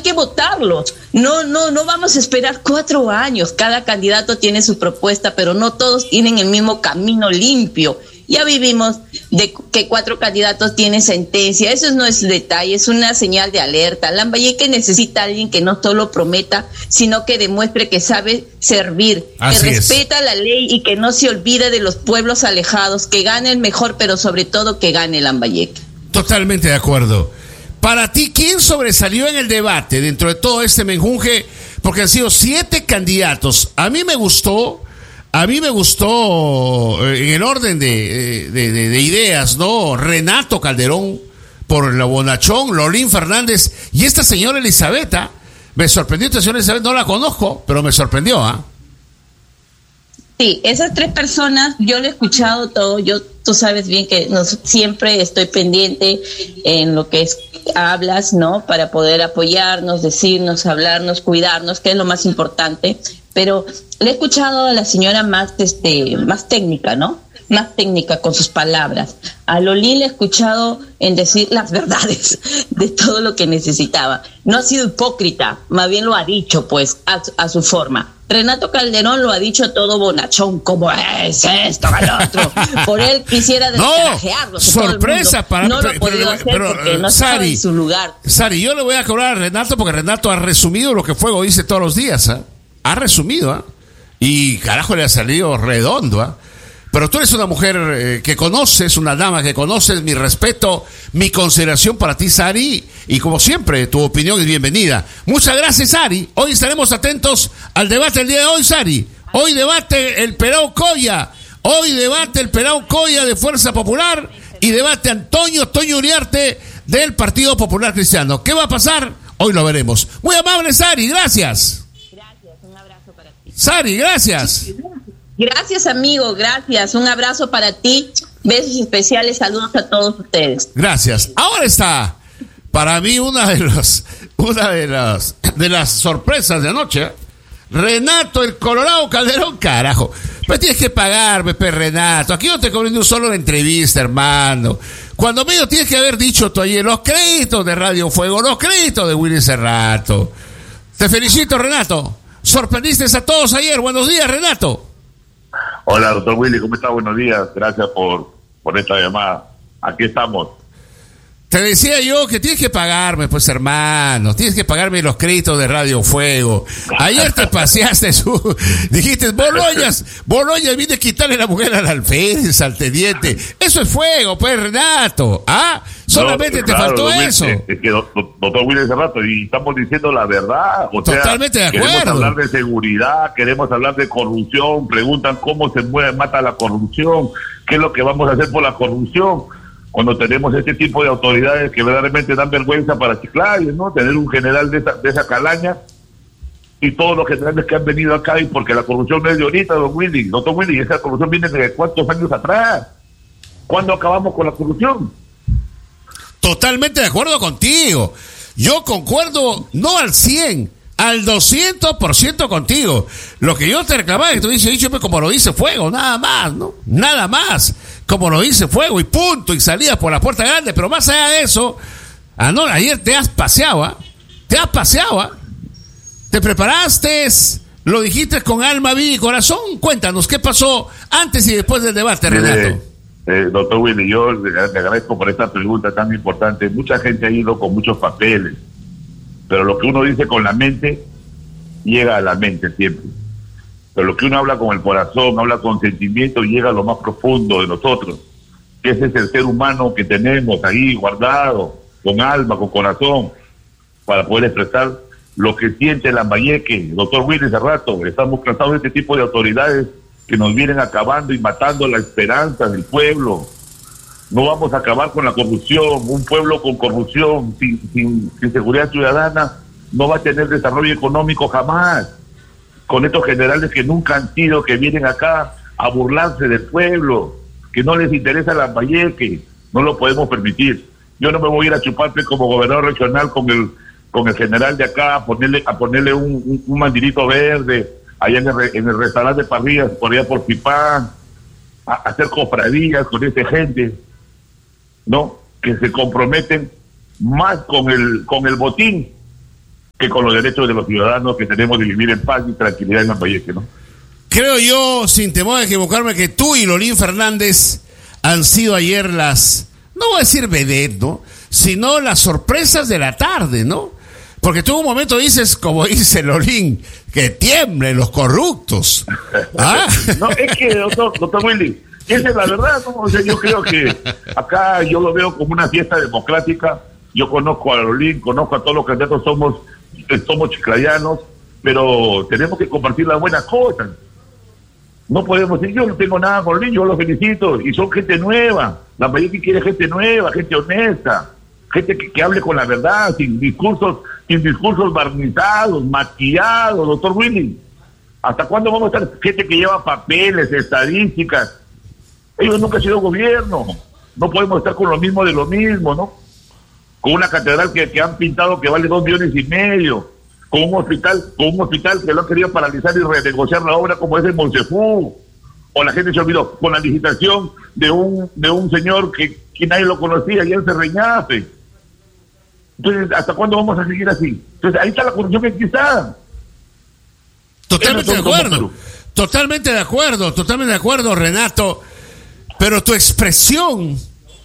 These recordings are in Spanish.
que votarlos. No vamos a esperar 4 años. Cada candidato tiene su propuesta, pero no todos tienen el mismo camino limpio. Ya vivimos de que 4 candidatos tienen sentencia. Eso no es detalle, es una señal de alerta. Lambayeque necesita a alguien que no solo prometa, sino que demuestre que sabe servir, que respeta la ley y que no se olvide de los pueblos alejados, que gane el mejor, pero sobre todo que gane Lambayeque. Totalmente de acuerdo. Para ti, ¿quién sobresalió en el debate dentro de todo este menjunje? Porque han sido 7 candidatos. A mí me gustó en el orden de ideas, ¿no? Renato Calderón por la Bonachón, Lolín Fernández y esta señora Elizabeth. Me sorprendió esta señora Elizabeth, no la conozco, pero me sorprendió, ¿ah? Sí, esas 3 personas, yo lo he escuchado todo, tú sabes bien que siempre estoy pendiente en lo que hablas, ¿no? Para poder apoyarnos, decirnos, hablarnos, cuidarnos, que es lo más importante. Pero le he escuchado a la señora más técnica, ¿no? Más técnica con sus palabras. A Lolín le he escuchado en decir las verdades de todo lo que necesitaba. No ha sido hipócrita, más bien lo ha dicho, pues, a su forma. Renato Calderón lo ha dicho todo bonachón, como es esto, el otro. Por él quisiera descarajearlo. Sorpresa para... No lo ha podido hacer porque no sabe en su lugar. Sari, yo le voy a cobrar a Renato porque Renato ha resumido lo que Fuego dice todos los días, ¿eh? Ha resumido, ¿eh? Y carajo le ha salido redondo, ¿eh? Pero tú eres una mujer que conoces, una dama que conoces, mi respeto, mi consideración para ti, Sari, y como siempre, tu opinión es bienvenida. Muchas gracias, Sari. Hoy estaremos atentos al debate del día de hoy, Sari. Hoy debate el Pelao Coya, de Fuerza Popular, y debate Antonio Uriarte del Partido Popular Cristiano. ¿Qué va a pasar? Hoy lo veremos. Muy amable, Sari, gracias. Gracias, un abrazo para ti. Sari, gracias. Gracias, amigo, gracias. Un abrazo para ti. Besos especiales, saludos a todos ustedes. Gracias. Ahora está, para mí, una de las sorpresas de anoche. Renato, el Colorado Calderón, carajo. Pero tienes que pagarme, Renato. Aquí no te cobro ni un solo la entrevista, hermano. Cuando medio tienes que haber dicho tú ayer los créditos de Radio Fuego, los créditos de Willy Cerrato. Te felicito, Renato. Sorprendiste a todos ayer. Buenos días, Renato. Hola, doctor Willy, ¿cómo está? Buenos días, gracias por esta llamada. Aquí estamos. Te decía yo que tienes que pagarme, pues, hermano, tienes que pagarme los créditos de Radio Fuego. Ayer te paseaste dijiste, Boloñas vine a quitarle la mujer al alférez, al teniente. Eso es Fuego, pues, Renato. Solamente no, te faltó eso. Es que, doctor Willy, hace rato, y estamos diciendo la verdad. Totalmente de acuerdo. Queremos hablar de seguridad, queremos hablar de corrupción, preguntan cómo se mata la corrupción, qué es lo que vamos a hacer por la corrupción. Cuando tenemos este tipo de autoridades que verdaderamente dan vergüenza para Chiclayo, ¿no? Tener un general de esa calaña y todos los generales que han venido acá, y porque la corrupción no es de ahorita, doctor Willy, esa corrupción viene de cuántos años atrás. ¿Cuándo acabamos con la corrupción? Totalmente de acuerdo contigo. Yo concuerdo, no al 100, al 200% contigo. Lo que yo te reclamaba es que tú dices, como lo dice Fuego, nada más, ¿no? Nada más. Como lo dice Fuego y punto, y salías por la puerta grande, pero más allá de eso, ayer te has paseado, te preparaste, lo dijiste con alma, vida y corazón. Cuéntanos, ¿qué pasó antes y después del debate, Renato? Doctor Willy, yo le agradezco por esta pregunta tan importante. Mucha gente ha ido con muchos papeles, pero lo que uno dice con la mente, llega a la mente siempre. Pero lo que uno habla con el corazón, habla con sentimiento, llega a lo más profundo de nosotros, que ese es el ser humano que tenemos ahí guardado, con alma, con corazón, para poder expresar lo que siente Lambayeque. Doctor Willy, hace rato, estamos cansados de este tipo de autoridades que nos vienen acabando y matando la esperanza del pueblo. No vamos a acabar con la corrupción. Un pueblo con corrupción, sin seguridad ciudadana, no va a tener desarrollo económico jamás. Con estos generales que nunca han sido, que vienen acá a burlarse del pueblo, que no les interesa Lambayeque, no lo podemos permitir. Yo no me voy a ir a chuparme como gobernador regional con el general de acá, a ponerle un mandilito verde allá en el restaurante de parrillas, por allá por Pipán, a hacer cofradías con esa gente, ¿no? Que se comprometen más con el botín que con los derechos de los ciudadanos que tenemos de vivir en paz y tranquilidad en Lambayeque, ¿no? Creo yo, sin temor a equivocarme, que tú y Lolín Fernández han sido ayer las, no voy a decir vedette, ¿no?, sino las sorpresas de la tarde, ¿no? Porque tú en un momento dices, como dice Lolín, que tiemblen los corruptos. ¿Ah? No, es que, doctor Willy, esa es la verdad, ¿no? O sea, yo creo que acá yo lo veo como una fiesta democrática. Yo conozco a Lolín, conozco a todos los candidatos, somos chiclayanos, pero tenemos que compartir las buenas cosas. No podemos decir, yo no tengo nada con Lolín, yo los felicito, y son gente nueva. Lambayeque quiere gente nueva, gente honesta, gente que hable con la verdad, sin discursos barnizados, maquillados, doctor Willy. ¿Hasta cuándo vamos a estar gente que lleva papeles, estadísticas? Ellos nunca han sido gobierno. No podemos estar con lo mismo de lo mismo, ¿no? Con una catedral que han pintado que vale 2,5 millones, con un hospital que lo han querido paralizar y renegociar la obra como es en Monsefú, o la gente se olvidó, con la licitación de un señor que nadie lo conocía, y él se reñace. Entonces, ¿hasta cuándo vamos a seguir así? Entonces, ahí está la corrupción enquistada. Totalmente de acuerdo, Renato, pero tu expresión,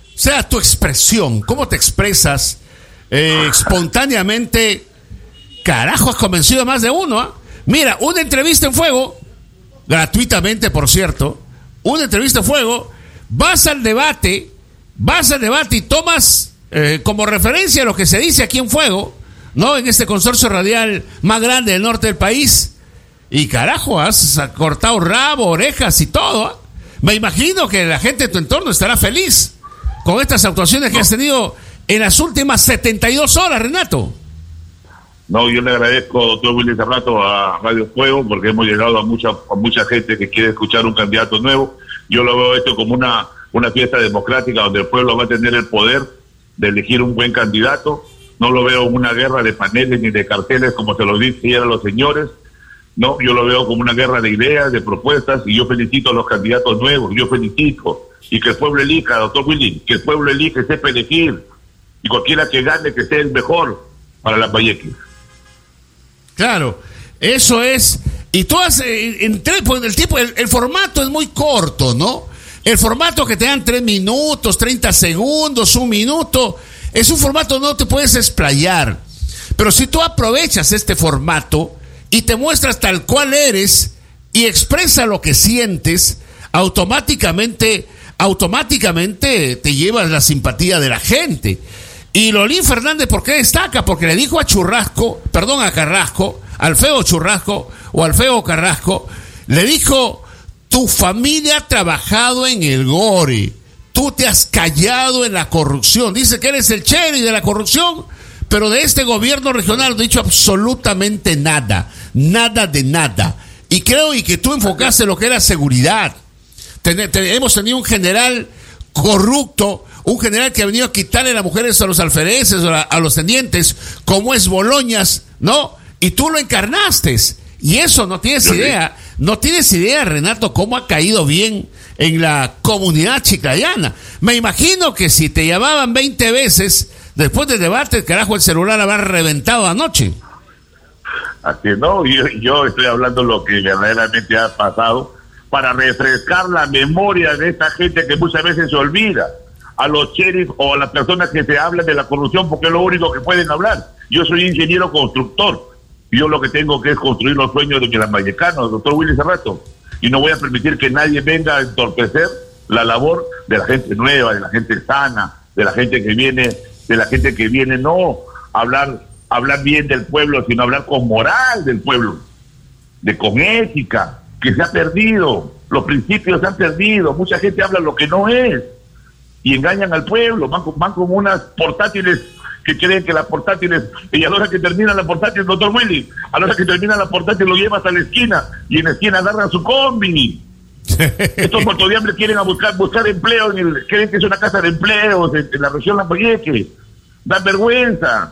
cómo te expresas espontáneamente, carajo, has convencido a más de uno, ¿eh? Mira, una entrevista en Fuego, gratuitamente, por cierto, una entrevista en Fuego, vas al debate y tomas como referencia lo que se dice aquí en Fuego, ¿no?, en este consorcio radial más grande del norte del país, y carajo, has cortado rabo, orejas y todo, ¿eh? Me imagino que la gente de tu entorno estará feliz con estas actuaciones que has tenido en las últimas 72 horas, Renato. No, yo le agradezco, doctor Willy Cerrato, a Radio Fuego, porque hemos llegado a mucha gente que quiere escuchar un candidato nuevo. Yo lo veo esto como una fiesta democrática donde el pueblo va a tener el poder de elegir un buen candidato. No lo veo una guerra de paneles ni de carteles, como se lo dijeron los señores. No, yo lo veo como una guerra de ideas, de propuestas, y yo felicito a los candidatos nuevos, y que el pueblo elija, doctor Willy, que el pueblo elija, sepa elegir, y cualquiera que gane, que sea el mejor para Lambayeque. Claro, eso es. Y todas, el formato es muy corto, ¿no? El formato que te dan 3 minutos, 30 segundos, 1 minuto, es un formato, no te puedes explayar. Pero si tú aprovechas este formato y te muestras tal cual eres y expresa lo que sientes, automáticamente te llevas la simpatía de la gente. Y Lolín Fernández, ¿por qué destaca? Porque le dijo a Carrasco, al feo Churrasco o al feo Carrasco, le dijo: tu familia ha trabajado en el gore, tú te has callado en la corrupción. Dice que eres el cherry de la corrupción, pero de este gobierno regional no ha dicho absolutamente nada de nada. Y creo que tú enfocaste lo que era seguridad. Hemos tenido un general corrupto, un general que ha venido a quitarle las mujeres a los alfereces, a los tenientes, como es Boloñas, ¿no? Y tú lo encarnaste. Y eso no tienes idea, Renato, cómo ha caído bien en la comunidad chiclayana. Me imagino que si te llamaban 20 veces después del debate, carajo, el celular habrá reventado anoche. Así no, yo estoy hablando lo que verdaderamente ha pasado para refrescar la memoria de esta gente que muchas veces se olvida, a los sheriff o a las personas que se hablan de la corrupción, porque es lo único que pueden hablar. Yo soy ingeniero constructor, y yo lo que tengo que es construir los sueños de mis lambayecanos, doctor Willy Cerrato, y no voy a permitir que nadie venga a entorpecer la labor de la gente nueva, de la gente sana, de la gente que viene, no hablar bien del pueblo, sino hablar con moral del pueblo, con ética, que se ha perdido, los principios se han perdido, mucha gente habla lo que no es, y engañan al pueblo, van como unas portátiles que creen que las portátiles, y a la hora que termina la portátil, doctor Willy, a la hora que termina la portátil lo lleva hasta la esquina, y en la esquina agarran su combi. Estos muertos de hambre quieren a buscar empleo, creen que es una casa de empleos en la región Lambayeque. Dan vergüenza.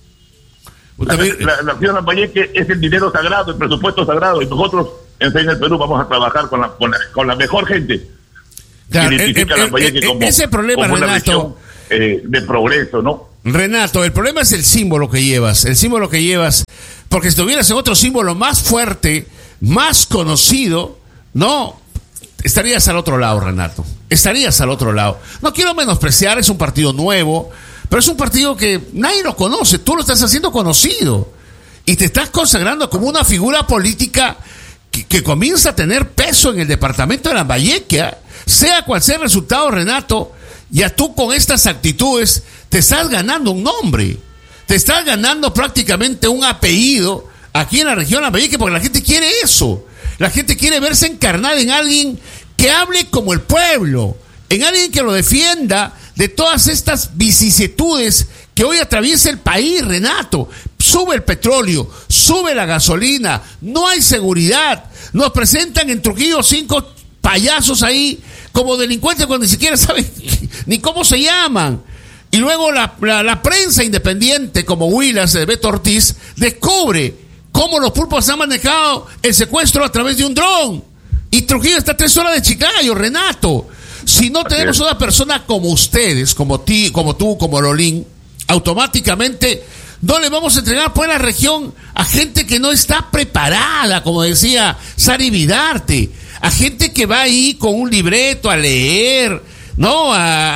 La región Lambayeque es el dinero sagrado, el presupuesto sagrado, y nosotros en Señal Perú vamos a trabajar con la mejor gente. Claro, que identifica a Lambayeque como ese problema, como una Renato, región de progreso, ¿no? Renato, el problema es el símbolo que llevas, porque si tuvieras otro símbolo más fuerte, más conocido, no, estarías al otro lado, Renato, estarías al otro lado. No quiero menospreciar, es un partido nuevo, pero es un partido que nadie lo conoce, tú lo estás haciendo conocido, y te estás consagrando como una figura política que comienza a tener peso en el departamento de Lambayeque, sea cual sea el resultado, Renato. Ya tú con estas actitudes te estás ganando un nombre, te estás ganando prácticamente un apellido aquí en la región de Lambayeque, porque la gente quiere eso, la gente quiere verse encarnada en alguien que hable como el pueblo, en alguien que lo defienda de todas estas vicisitudes que hoy atraviesa el país, Renato. Sube el petróleo, sube la gasolina, no hay seguridad, nos presentan en Trujillo 5 payasos ahí como delincuentes cuando ni siquiera saben ni cómo se llaman. Y luego la prensa independiente como Huilas de Beto Ortiz descubre cómo los pulpos han manejado el secuestro a través de un dron. Y Trujillo está a 3 horas de Chiclayo, Renato. Si no tenemos una persona como ustedes, como tú, como Lolín, automáticamente no le vamos a entregar pues la región a gente que no está preparada, como decía Sari Vidarte, a gente que va ahí con un libreto a leer, ¿no?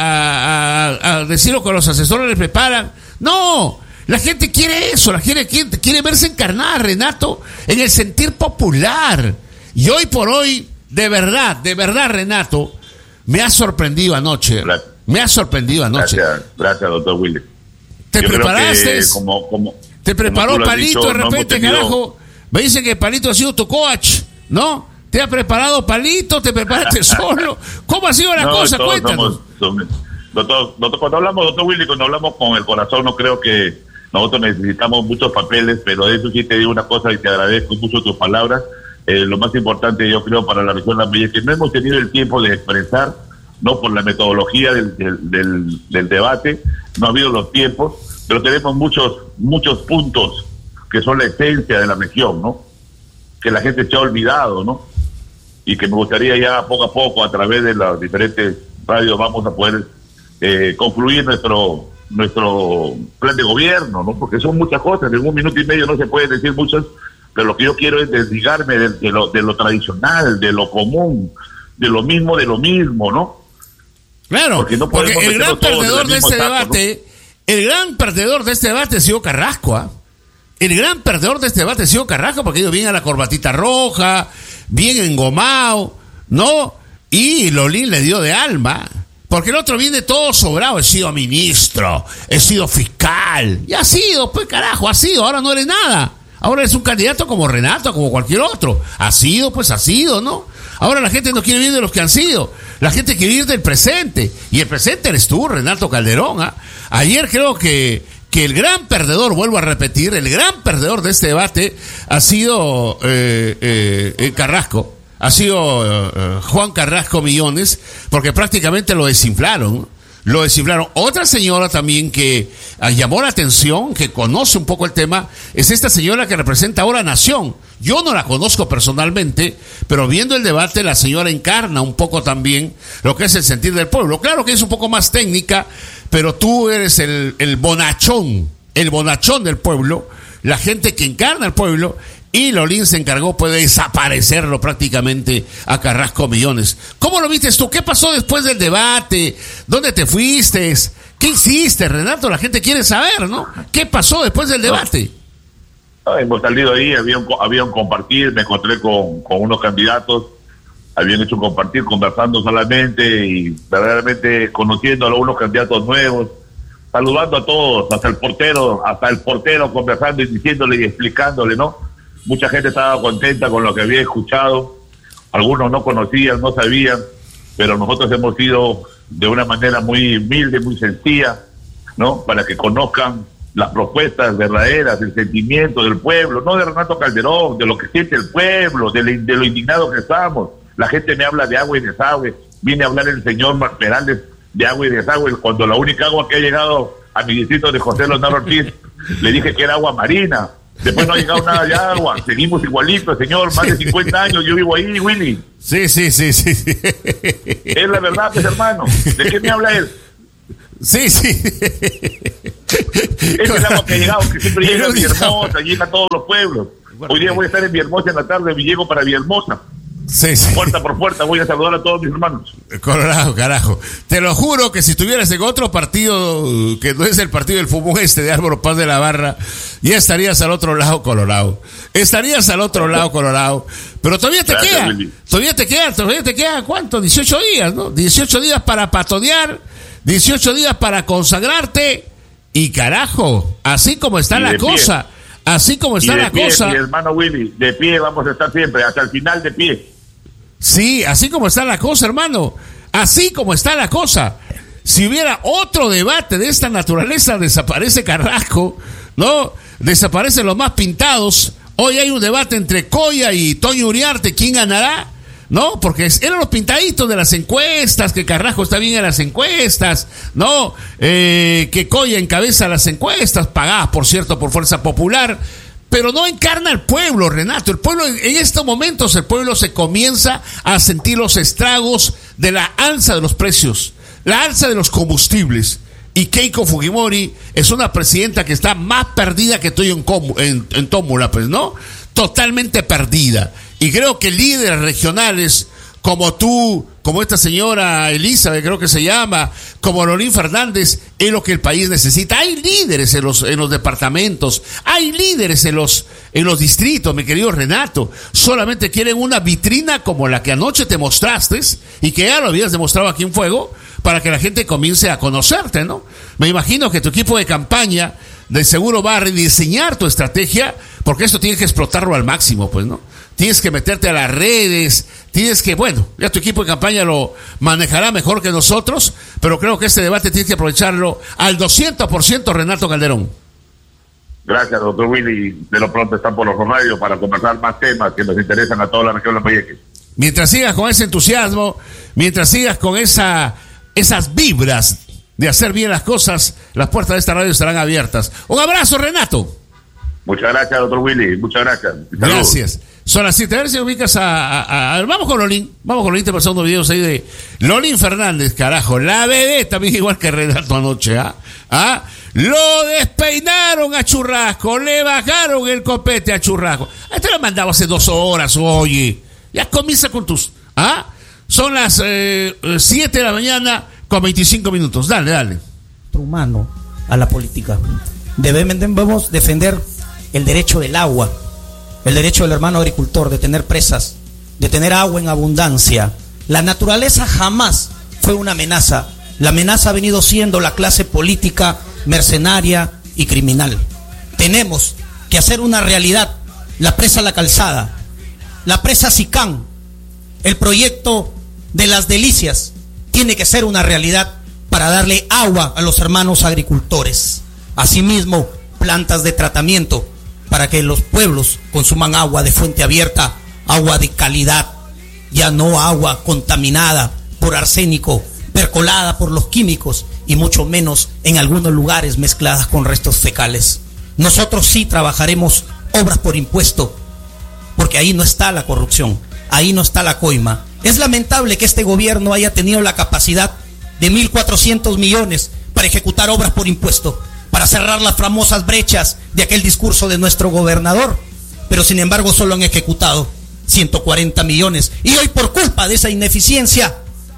A decir lo que los asesores les preparan. No, la gente quiere eso, la gente quiere verse encarnada, Renato, en el sentir popular. Y hoy por hoy, de verdad, Renato, me ha sorprendido anoche. Gracias, doctor Willy. ¿Te preparaste? ¿Te preparó Palito de repente, carajo? Me dicen que Palito ha sido tu coach, ¿no? ¿Te ha preparado Palito? ¿Te preparaste solo? ¿Cómo ha sido la cosa? Cuéntanos. Doctor, cuando hablamos, doctor Willy, cuando hablamos con el corazón, no creo que nosotros necesitamos muchos papeles, pero de eso sí te digo una cosa y te agradezco mucho tus palabras. Lo más importante, yo creo, para la región de Lambayeque es que no hemos tenido el tiempo de expresar, no por la metodología del debate, no ha habido los tiempos, pero tenemos muchos puntos que son la esencia de la región, ¿no? Que la gente se ha olvidado, ¿no? Y que me gustaría ya poco a poco, a través de las diferentes radios, vamos a poder concluir nuestro plan de gobierno, ¿no? Porque son muchas cosas, en 1 minuto y medio no se puede decir muchas, pero lo que yo quiero es desligarme de lo tradicional, de lo común, de lo mismo, ¿no? Claro, porque el gran perdedor de este debate, ¿no? El gran perdedor de este debate ha sido Carrasco, ¿eh? El gran perdedor de este debate ha sido Carrasco, porque ellos vienen a la corbatita roja, bien engomado, ¿no? Y Lolín le dio de alma, porque el otro viene todo sobrado. He sido ministro, he sido fiscal, y ha sido, pues carajo, ha sido, ahora no eres nada. Ahora es un candidato como Renato, como cualquier otro. Ha sido, ¿no? Ahora la gente no quiere vivir de los que han sido. La gente quiere vivir del presente. Y el presente eres tú, Renato Calderón, ¿eh? Ayer creo que el gran perdedor, vuelvo a repetir, el gran perdedor de este debate ha sido Carrasco. Ha sido Juan Carrasco Millones, porque prácticamente lo desinflaron. Otra señora también que llamó la atención, que conoce un poco el tema, es esta señora que representa ahora Nación. Yo no la conozco personalmente, pero viendo el debate, la señora encarna un poco también lo que es el sentir del pueblo. Claro que es un poco más técnica, pero tú eres el bonachón del pueblo, la gente que encarna al pueblo. Y Lolín se encargó pues, de desaparecerlo prácticamente a Carrasco Millones. ¿Cómo lo viste tú? ¿Qué pasó después del debate? ¿Dónde te fuiste? ¿Qué hiciste, Renato? La gente quiere saber, ¿no? ¿Qué pasó después del debate? Hemos salido ahí, había un compartir, me encontré con unos candidatos, habían hecho un compartir, conversando solamente y verdaderamente conociendo a algunos candidatos nuevos, saludando a todos, hasta el portero conversando y diciéndole y explicándole, ¿no? Mucha gente estaba contenta con lo que había escuchado, algunos no conocían, no sabían, pero nosotros hemos ido de una manera muy humilde, muy sencilla, ¿no? Para que conozcan las propuestas verdaderas, el sentimiento del pueblo, no de Renato Calderón, de lo que siente el pueblo, de lo indignado que estamos. La gente me habla de agua y desagüe, viene a hablar el señor Perales de agua y desagüe, cuando la única agua que ha llegado a mi distrito de José Leonardo Ortiz, le dije que era agua marina. Después no ha llegado nada de agua, seguimos igualitos, señor, más de 50 años, yo vivo ahí, Willy. Sí. Es la verdad, pues, hermano. ¿De qué me habla él? Sí. Es el agua que ha llegado, que siempre llega a Villahermosa, llega a todos los pueblos. Hoy día voy a estar en Villahermosa en la tarde, me llego para Villahermosa. Sí, sí. Puerta por puerta voy a saludar a todos mis hermanos. Colorado, carajo. Te lo juro que si estuvieras en otro partido que no es el partido del fútbol de Álvaro Paz de la Barra, ya estarías al otro lado, Colorado. Estarías al otro lado, Colorado. Pero todavía te queda. Todavía te queda, ¿cuánto? 18 días, ¿no? 18 días para patonear, 18 días para consagrarte. Y carajo, así como está la cosa, así como está la cosa. Mi hermano Willy, de pie vamos a estar siempre, hasta el final de pie. Sí, así como está la cosa, hermano. Así como está la cosa. Si hubiera otro debate de esta naturaleza, desaparece Carrasco, ¿no? Desaparecen los más pintados. Hoy hay un debate entre Coya y Toño Uriarte. ¿Quién ganará? ¿No? Porque eran los pintaditos de las encuestas, que Carrasco está bien en las encuestas, ¿no? Que Coya encabeza las encuestas, pagadas, por cierto, por Fuerza Popular. Pero no encarna al pueblo, Renato. El pueblo, en estos momentos, el pueblo se comienza a sentir los estragos de la alza de los precios, la alza de los combustibles. Y Keiko Fujimori es una presidenta que está más perdida que estoy en Tómula, pues, ¿no? Totalmente perdida. Y creo que líderes regionales como tú, como esta señora Elizabeth, creo que se llama, como Lorín Fernández, es lo que el país necesita. Hay líderes en los departamentos, hay líderes en los distritos, mi querido Renato. Solamente quieren una vitrina como la que anoche te mostraste y que ya lo habías demostrado aquí en Fuego, para que la gente comience a conocerte, ¿no? Me imagino que tu equipo de campaña de seguro va a rediseñar tu estrategia, porque esto tienes que explotarlo al máximo, pues, ¿no? Tienes que meterte a las redes, tienes que, bueno, ya tu equipo de campaña lo manejará mejor que nosotros, pero creo que este debate tienes que aprovecharlo al 200%, Renato Calderón. Gracias, doctor Willy. De lo pronto están por los radios para conversar más temas que nos interesan a toda la región de Lambayeque. Mientras sigas con ese entusiasmo, mientras sigas con esas vibras de hacer bien las cosas, las puertas de esta radio estarán abiertas. Un abrazo, Renato. Muchas gracias, doctor Willy. Muchas gracias. Saludos. Gracias. Son las 7. A ver si ubicas vamos con Lolín. Vamos con Lolín, te pasando videos ahí de Lorín Fernández, carajo. La bebé también igual que Renato anoche, Lo despeinaron a Churrasco, le bajaron el copete a Churrasco. A este lo mandaba hace 2 horas, oye. Ya comienza con tus, Son las 7 de la mañana con 25 minutos. Dale. Humano a la política. Debemos defender el derecho del agua, el derecho del hermano agricultor de tener presas, de tener agua en abundancia. La naturaleza jamás fue una amenaza. La amenaza ha venido siendo la clase política mercenaria y criminal. Tenemos que hacer una realidad la presa La Calzada, la presa Sicán, el proyecto de Las Delicias tiene que ser una realidad para darle agua a los hermanos agricultores. Asimismo, plantas de tratamiento para que los pueblos consuman agua de fuente abierta, agua de calidad, ya no agua contaminada por arsénico, percolada por los químicos y mucho menos en algunos lugares mezcladas con restos fecales. Nosotros sí trabajaremos obras por impuesto, porque ahí no está la corrupción, ahí no está la coima. Es lamentable que este gobierno haya tenido la capacidad de 1.400 millones para ejecutar obras por impuesto, para cerrar las famosas brechas de aquel discurso de nuestro gobernador, pero sin embargo solo han ejecutado 140 millones. Y hoy, por culpa de esa ineficiencia,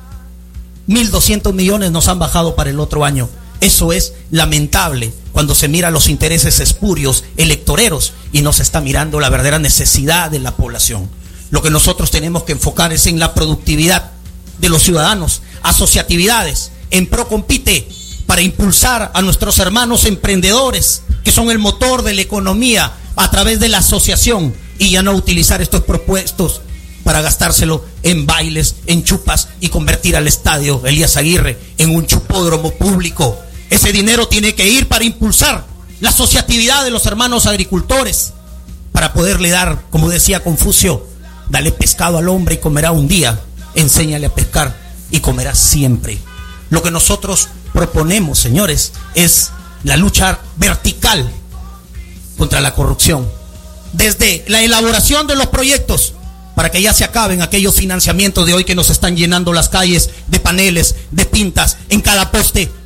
1.200 millones nos han bajado para el otro año. Eso es lamentable cuando se mira los intereses espurios electoreros y no se está mirando la verdadera necesidad de la población. Lo que nosotros tenemos que enfocar es en la productividad de los ciudadanos, asociatividades, en Procompite, para impulsar a nuestros hermanos emprendedores, que son el motor de la economía, a través de la asociación, y ya no utilizar estos propuestos para gastárselo en bailes, en chupas y convertir al estadio Elías Aguirre en un chupódromo público. Ese dinero tiene que ir para impulsar la asociatividad de los hermanos agricultores, para poderle dar, como decía Confucio, dale pescado al hombre y comerá un día, enséñale a pescar y comerá siempre. Lo que nosotros proponemos, señores, es la lucha vertical contra la corrupción, desde la elaboración de los proyectos, para que ya se acaben aquellos financiamientos de hoy que nos están llenando las calles de paneles, de pintas, en cada poste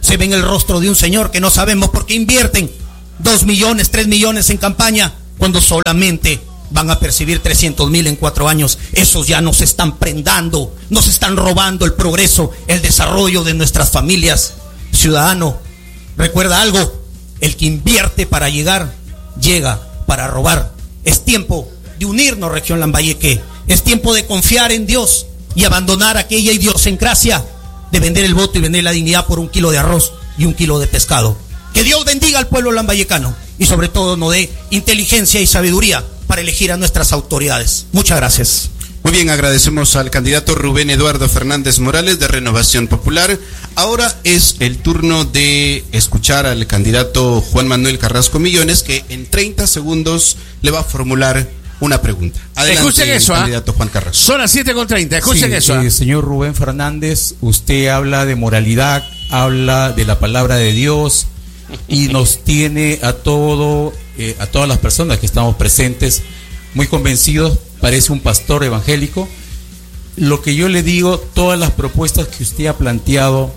se ve en el rostro de un señor que no sabemos por qué invierten 2 millones, 3 millones en campaña, cuando solamente van a percibir 300,000 en 4 años. Esos ya nos están prendando, nos están robando el progreso, el desarrollo de nuestras familias. Ciudadano, recuerda algo: el que invierte para llegar, llega para robar. Es tiempo de unirnos, región Lambayeque. Es tiempo de confiar en Dios y abandonar aquella idiosincrasia de vender el voto y vender la dignidad por 1 kilo de arroz y 1 kilo de pescado. Que Dios bendiga al pueblo lambayecano y sobre todo nos dé inteligencia y sabiduría para elegir a nuestras autoridades. Muchas gracias. Muy bien, agradecemos al candidato Rubén Eduardo Fernández Morales de Renovación Popular. Ahora es el turno de escuchar al candidato Juan Manuel Carrasco Millones, que en 30 segundos le va a formular una pregunta. Adelante, escuchen eso, candidato Juan Carrasco. Son las 7:30, escuchen eso. Señor Rubén Fernández, usted habla de moralidad, habla de la palabra de Dios y nos tiene a todas las personas que estamos presentes muy convencidos. Parece un pastor evangélico. Lo que yo le digo, todas las propuestas que usted ha planteado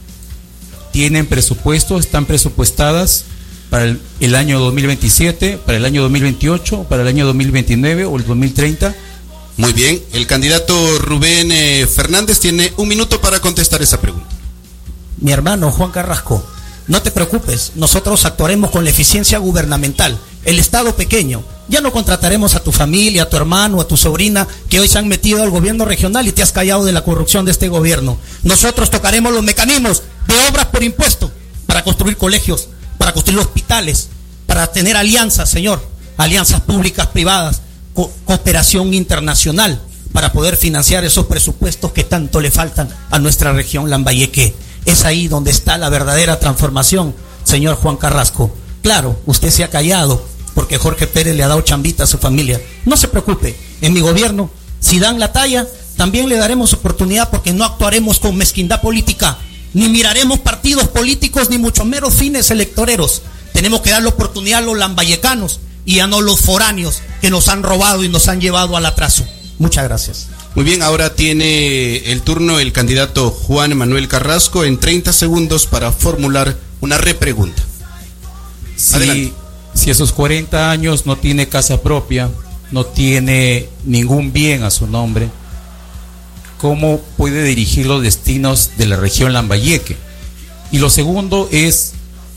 tienen presupuesto, están presupuestadas para el año 2027, para el año 2028, para el año 2029 o el 2030. Muy bien, el candidato Rubén Fernández tiene 1 minuto para contestar esa pregunta. Mi hermano Juan Carrasco, no te preocupes, nosotros actuaremos con la eficiencia gubernamental. El Estado pequeño, ya no contrataremos a tu familia, a tu hermano, a tu sobrina, que hoy se han metido al gobierno regional y te has callado de la corrupción de este gobierno. Nosotros tocaremos los mecanismos de obras por impuesto para construir colegios, para construir hospitales, para tener alianzas, señor, alianzas públicas, privadas, cooperación internacional, para poder financiar esos presupuestos que tanto le faltan a nuestra región Lambayeque. Es ahí donde está la verdadera transformación, señor Juan Carrasco. Claro, usted se ha callado porque Jorge Pérez le ha dado chambita a su familia. No se preocupe, en mi gobierno, si dan la talla, también le daremos oportunidad, porque no actuaremos con mezquindad política, ni miraremos partidos políticos, ni mucho menos fines electoreros. Tenemos que dar la oportunidad a los lambayecanos y a no los foráneos que nos han robado y nos han llevado al atraso. Muchas gracias. Muy bien, ahora tiene el turno el candidato Juan Manuel Carrasco en 30 segundos para formular una repregunta. Si esos 40 años no tiene casa propia, no tiene ningún bien a su nombre, ¿cómo puede dirigir los destinos de la región Lambayeque? Y lo segundo es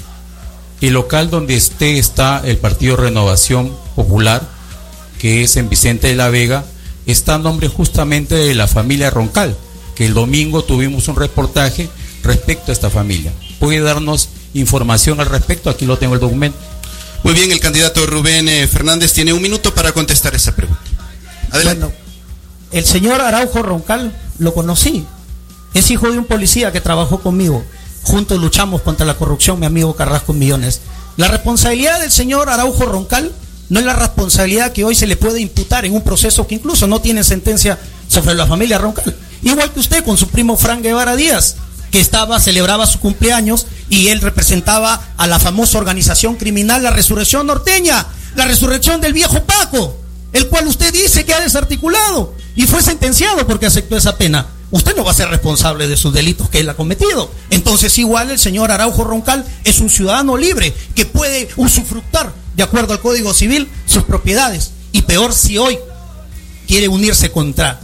el local donde usted está, el Partido Renovación Popular, que es en Vicente de la Vega, está a nombre justamente de la familia Roncal, que el domingo tuvimos un reportaje respecto a esta familia. ¿Puede darnos información al respecto? Aquí lo tengo el documento. Muy bien, el candidato Rubén Fernández tiene 1 minuto para contestar esa pregunta. Adelante. Bueno, el señor Araujo Roncal lo conocí. Es hijo de un policía que trabajó conmigo. Juntos luchamos contra la corrupción, mi amigo Carrasco Millones. La responsabilidad del señor Araujo Roncal no es la responsabilidad que hoy se le puede imputar en un proceso que incluso no tiene sentencia sobre la familia Roncal. Igual que usted con su primo Frank Guevara Díaz, que celebraba su cumpleaños y él representaba a la famosa organización criminal La Resurrección Norteña, la resurrección del viejo Paco, el cual usted dice que ha desarticulado y fue sentenciado porque aceptó esa pena. Usted no va a ser responsable de sus delitos que él ha cometido. Entonces igual el señor Araujo Roncal es un ciudadano libre que puede usufructar, de acuerdo al Código Civil, sus propiedades. Y peor si hoy quiere unirse contra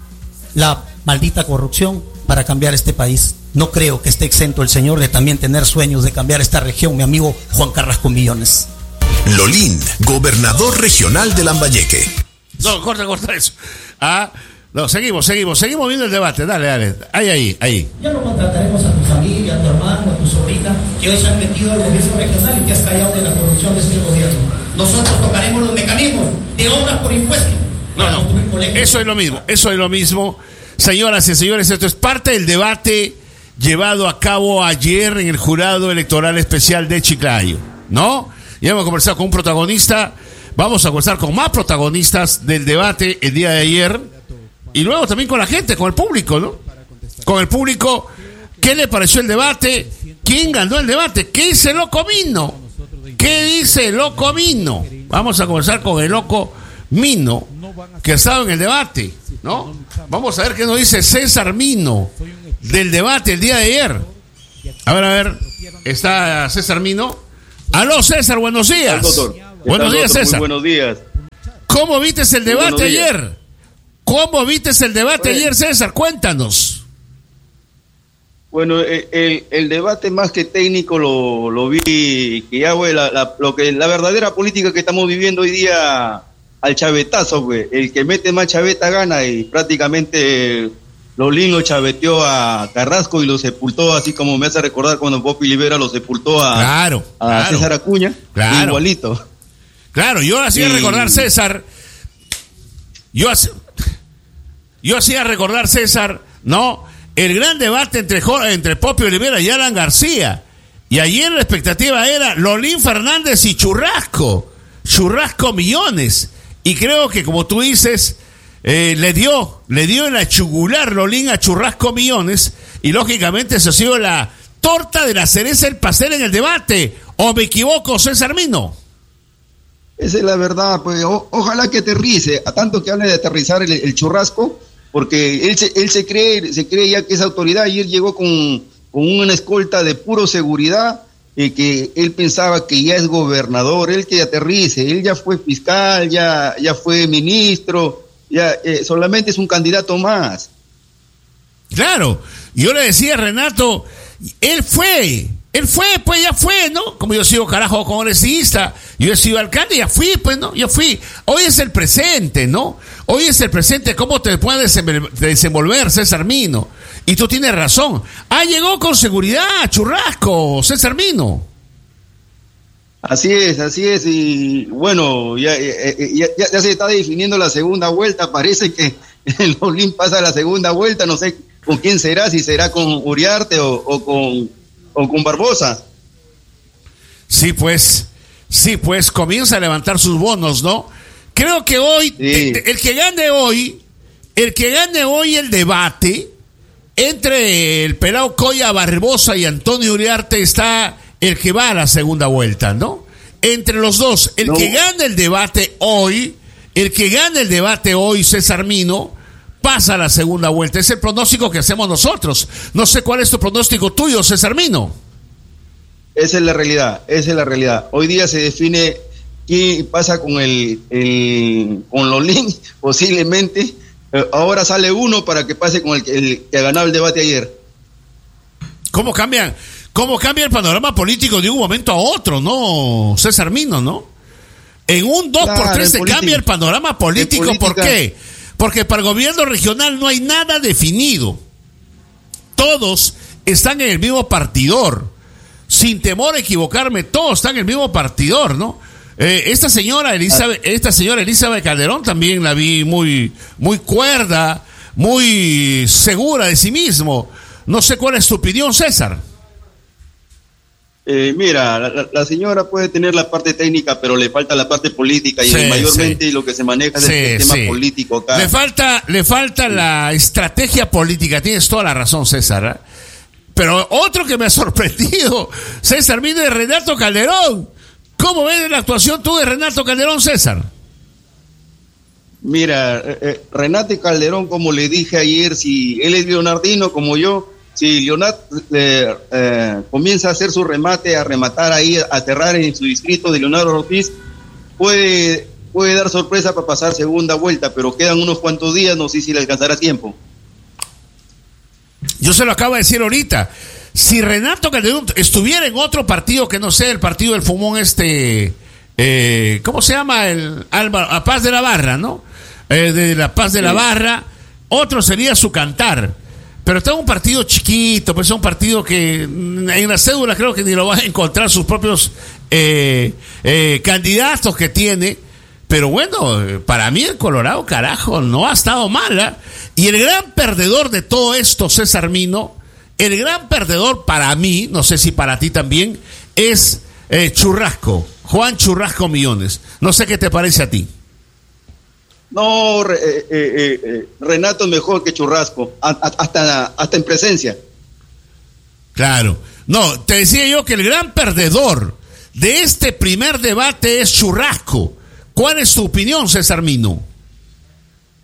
la maldita corrupción para cambiar este país. No creo que esté exento el señor de también tener sueños de cambiar esta región, mi amigo Juan Carrasco Millones. Lolín, gobernador regional de Lambayeque. No, corta eso. No, seguimos viendo el debate. Dale. Ahí. Ya no contrataremos a tu familia, a tu hermano, a tu sobrina, que hoy se han metido al gobierno regional y que has callado de la corrupción de este gobierno. Nosotros tocaremos los mecanismos de obras por impuesto. No, eso es lo mismo. Señoras y señores, esto es parte del debate llevado a cabo ayer en el Jurado Electoral Especial de Chiclayo, ¿no? Ya hemos conversado con un protagonista, vamos a conversar con más protagonistas del debate el día de ayer, y luego también con la gente, con el público, ¿no? Con el público, ¿qué le pareció el debate? ¿Quién ganó el debate? ¿Qué dice el Loco Mino? Vamos a conversar con el Loco Mino, que ha estado en el debate, ¿no? Vamos a ver qué nos dice César Mino del debate el día de ayer. A ver. ¿Está César Mino? Aló, César, buenos días. Doctor. Buenos días, doctor? César. Muy buenos días. ¿Cómo viste el debate buenos días. ayer? ¿Cómo viste el debate Bueno. ayer, César? Cuéntanos. Bueno, el debate más que técnico lo vi, que ya, güey, la verdadera política que estamos viviendo hoy día al chavetazo, güey. El que mete más chaveta gana, y prácticamente Lolín lo chaveteó a Carrasco y lo sepultó, así como me hace recordar cuando Popi Libera lo sepultó a César Acuña. Claro. Igualito. Claro, yo hacía recordar, César, ¿no? El gran debate entre Popi Olivera y Alan García. Y ayer la expectativa era Lolín Fernández y Churrasco Millones. Y creo que, como tú dices, le dio en la yugular Lolín a Churrasco Millones. Y lógicamente eso ha sido la torta de la cereza del pastel en el debate. ¿O me equivoco, César Mino? Esa es la verdad, pues ojalá que aterrice, a tanto que hable de aterrizar el Churrasco, porque él se cree ya que es autoridad. Ayer llegó con una escolta de puro seguridad, que él pensaba que ya es gobernador. Él que aterrice, él ya fue fiscal, ya fue ministro, solamente es un candidato más. Claro, yo le decía a Renato, él fue, pues ya fue, ¿no? Como yo sigo carajo congresista, yo he sido alcalde, ya fui, pues, ¿no? Yo fui. Hoy es el presente, ¿no? Hoy es el presente, ¿cómo te puedes desenvolver, César Mino? Y tú tienes razón. Llegó con seguridad, Churrasco, César Mino. Así es, y bueno, ya se está definiendo la segunda vuelta. Parece que el Lolín pasa a la segunda vuelta, no sé con quién será, si será con Uriarte o con Barbosa. Sí, pues, comienza a levantar sus bonos, ¿no? Creo que hoy, sí. el que gane hoy el debate entre el pelao Coya Barbosa y Antonio Uriarte, está el que va a la segunda vuelta, ¿no? Entre los dos, el que gane el debate hoy, César Mino, pasa a la segunda vuelta. Es el pronóstico que hacemos nosotros. No sé cuál es tu pronóstico tuyo, César Mino. Esa es la realidad. Hoy día se define qué pasa con con Lolín, posiblemente. Ahora sale uno para que pase con el que ha ganado el debate ayer. ¿Cómo cambia el panorama político de un momento a otro, no, César Mino, no? En un 2x3 se cambia el panorama político. ¿Por qué? Porque para el gobierno regional no hay nada definido. Todos están en el mismo partidor. Sin temor a equivocarme, todos están en el mismo partidor, ¿no? Esta señora Elizabeth Calderón también la vi muy cuerda, muy segura de sí mismo. No sé cuál es tu opinión, César. Mira, la señora puede tener la parte técnica, pero le falta la parte política, y mayormente lo que se maneja es el tema político acá. Le falta la estrategia política. Tienes toda la razón, César. Pero otro que me ha sorprendido, César Mino, de Renato Calderón. ¿Cómo ves la actuación tú de Renato Calderón, César? Mira, Renato Calderón, como le dije ayer, si él es leonardino como yo, si Leonardo comienza a hacer su remate, a rematar ahí, a cerrar en su distrito de Leonardo Ortiz, puede dar sorpresa para pasar segunda vuelta, pero quedan unos cuantos días, no sé si le alcanzará tiempo. Yo se lo acabo de decir ahorita. Si Renato Calderón estuviera en otro partido que no sea el partido del fumón ¿cómo se llama? La Paz de la Barra, ¿no? De la Paz de la Barra, otro sería su cantar. Pero está en un partido chiquito, pues es un partido que en la cédula creo que ni lo van a encontrar sus propios candidatos que tiene. Pero bueno, para mí el Colorado, carajo, no ha estado mal, Y el gran perdedor de todo esto, César Mino, el gran perdedor para mí, no sé si para ti también, es Churrasco, Juan Churrasco Millones. No sé qué te parece a ti. No, Renato es mejor que Churrasco, hasta en presencia. Claro. No, te decía yo que el gran perdedor de este primer debate es Churrasco. ¿Cuál es tu opinión, César Mino?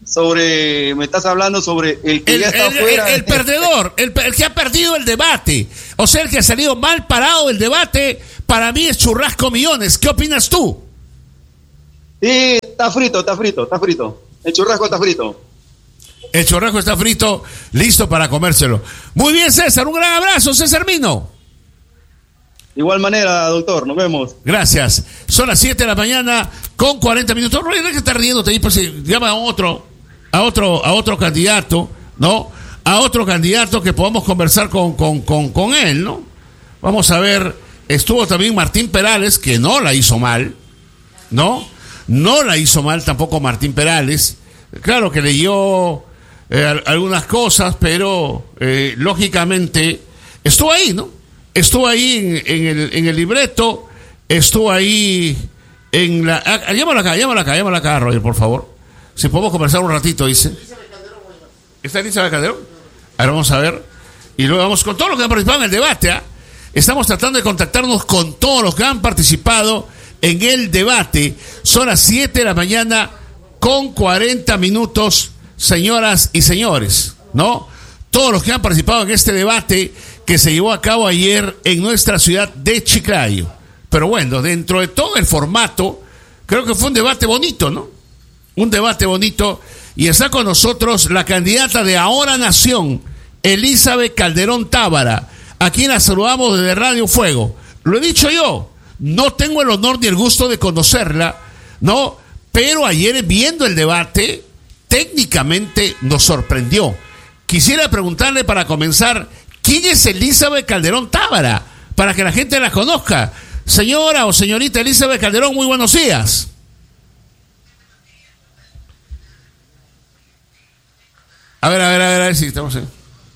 me estás hablando sobre el que ya está afuera. El perdedor, el que ha perdido el debate. O sea, el que ha salido mal parado del debate, para mí es Churrasco Millones. ¿Qué opinas tú? Sí, está frito. El churrasco está frito. El churrasco está frito, listo para comérselo. Muy bien, César, un gran abrazo, César Mino. De igual manera, doctor, nos vemos. Gracias. Son las 7 de la mañana con 40 minutos. No hay que estar riéndote ahí, pues llama a otro candidato, ¿no? A otro candidato que podamos conversar con él, ¿no? Vamos a ver, estuvo también Martín Perales, que no la hizo mal, ¿no? No la hizo mal tampoco Martín Perales. Claro que leyó algunas cosas, pero lógicamente estuvo ahí, ¿no? Estuvo ahí en el libreto, estuvo ahí en la... Llámala acá, Roger, por favor. Si podemos conversar un ratito, dice. ¿Está Elizabeth Calderón? Ahora vamos a ver. Y luego vamos con todos los que han participado en el debate, ¿eh? Estamos tratando de contactarnos con todos los que han participado en el debate. Son las 7 de la mañana con 40 minutos, señoras y señores, ¿no? Todos los que han participado en este debate que se llevó a cabo ayer en nuestra ciudad de Chiclayo. Pero bueno, dentro de todo el formato, creo que fue un debate bonito, ¿no? Un debate bonito. Y está con nosotros la candidata de Ahora Nación, Elizabeth Calderón Tábara, a quien la saludamos desde Radio Fuego. Lo he dicho yo, no tengo el honor ni el gusto de conocerla, ¿no? Pero ayer viendo el debate, técnicamente nos sorprendió. Quisiera preguntarle para comenzar, ¿quién es Elizabeth Calderón Tábara? Para que la gente la conozca. Señora o señorita Elizabeth Calderón, muy buenos días. A ver si estamos en...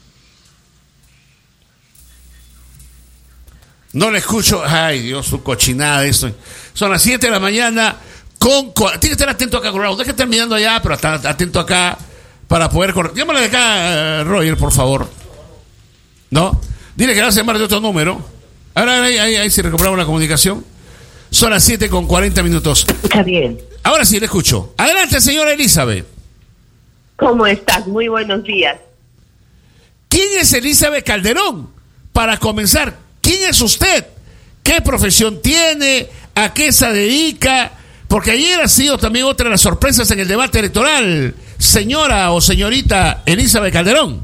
No le escucho. Ay, Dios, su cochinada esto. Son las 7 de la mañana tiene que estar atento acá, Raúl. Deja de estar mirando allá, pero está atento acá para poder correr. Llámale de acá, Roger, por favor. ¿No? Dile que va a llamar de otro número. Ahora ahí si recuperamos la comunicación. Son las 7 con 40 minutos. Está bien. Ahora sí le escucho. Adelante, señora Elizabeth. ¿Cómo estás? Muy buenos días. ¿Quién es Elizabeth Calderón? Para comenzar, ¿quién es usted? ¿Qué profesión tiene? ¿A qué se dedica? Porque ayer ha sido también otra de las sorpresas en el debate electoral. Señora o señorita Elizabeth Calderón.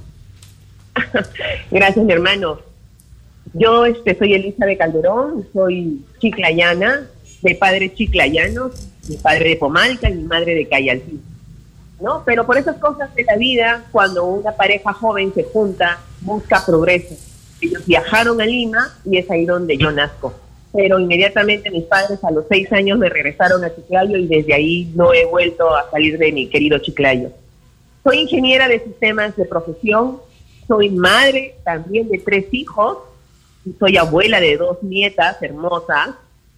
Gracias, mi hermano. Yo soy Elizabeth Calderón, soy chiclayana, de padres chiclayanos, mi padre de Pomalca y mi madre de Cayaltí, ¿no? Pero por esas cosas de la vida, cuando una pareja joven se junta, busca progreso. Ellos viajaron a Lima y es ahí donde yo nazco. Pero inmediatamente mis padres a los 6 años me regresaron a Chiclayo y desde ahí no he vuelto a salir de mi querido Chiclayo. Soy ingeniera de sistemas de profesión, soy madre también de 3 hijos, y soy abuela de 2 nietas hermosas.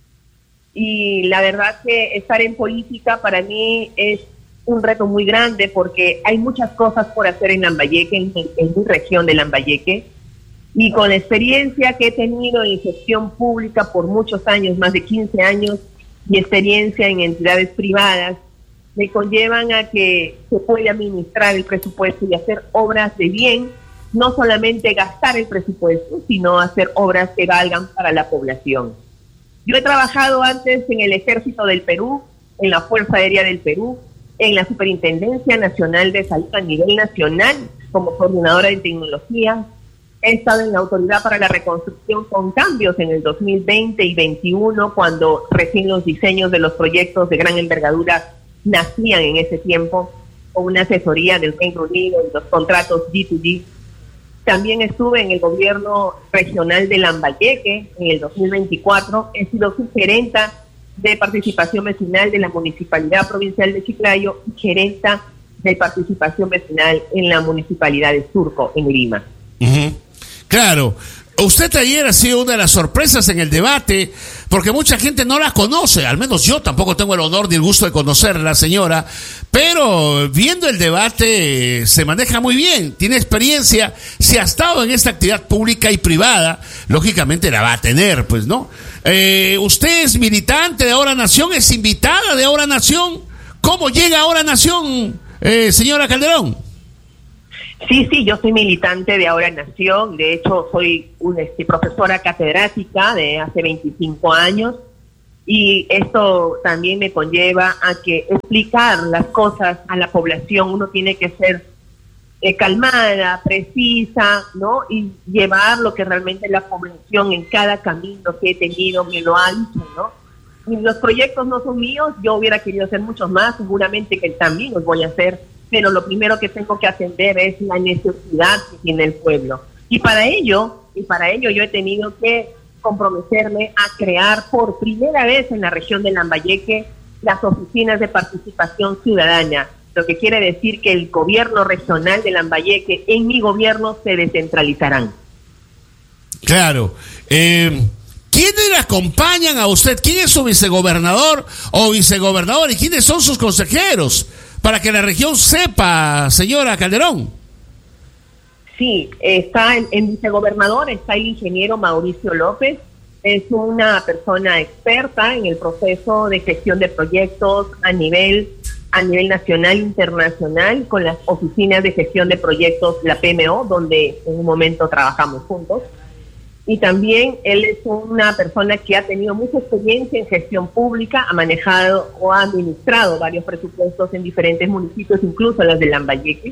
Y la verdad que estar en política para mí es un reto muy grande porque hay muchas cosas por hacer en Lambayeque, en mi región de Lambayeque. Y con la experiencia que he tenido en gestión pública por muchos años, más de 15 años, y experiencia en entidades privadas, me conllevan a que se puede administrar el presupuesto y hacer obras de bien, no solamente gastar el presupuesto, sino hacer obras que valgan para la población. Yo he trabajado antes en el Ejército del Perú, en la Fuerza Aérea del Perú, en la Superintendencia Nacional de Salud a nivel nacional, como coordinadora de tecnología. He estado en la Autoridad para la Reconstrucción con cambios en el 2020 y 2021, cuando recién los diseños de los proyectos de gran envergadura nacían en ese tiempo, con una asesoría del Reino Unido y los contratos G2G. También estuve en el gobierno regional de Lambayeque en el 2024. He sido subgerenta de participación vecinal de la Municipalidad Provincial de Chiclayo y gerenta de participación vecinal en la Municipalidad de Surco, en Lima. Uh-huh. Claro, usted ayer ha sido una de las sorpresas en el debate, porque mucha gente no la conoce, al menos yo tampoco tengo el honor ni el gusto de conocerla, señora, pero viendo el debate se maneja muy bien, tiene experiencia, si ha estado en esta actividad pública y privada, lógicamente la va a tener, pues, ¿no? Usted es militante de Ahora Nación, es invitada de Ahora Nación. ¿Cómo llega Ahora Nación, señora Calderón. Sí, yo soy militante de Ahora Nación. De hecho, soy una profesora catedrática de hace 25 años. Y esto también me conlleva a que explicar las cosas a la población. Uno tiene que ser calmada, precisa, ¿no? Y llevar lo que realmente la población en cada camino que he tenido me lo ha dicho, ¿no? Y los proyectos no son míos, yo hubiera querido hacer muchos más, seguramente que también los voy a hacer, pero lo primero que tengo que atender es la necesidad que tiene el pueblo. Y para ello yo he tenido que comprometerme a crear por primera vez en la región de Lambayeque las oficinas de participación ciudadana, lo que quiere decir que el gobierno regional de Lambayeque en mi gobierno se descentralizarán. Claro. ¿Quiénes le acompañan a usted? ¿Quién es su vicegobernador o vicegobernador? ¿Y quiénes son sus consejeros? Para que la región sepa, señora Calderón. Sí, está en vicegobernador, está el ingeniero Mauricio López. Es una persona experta en el proceso de gestión de proyectos a nivel nacional e internacional, con las oficinas de gestión de proyectos, la PMO, donde en un momento trabajamos juntos. Y también él es una persona que ha tenido mucha experiencia en gestión pública, ha manejado o ha administrado varios presupuestos en diferentes municipios, incluso los de Lambayeque.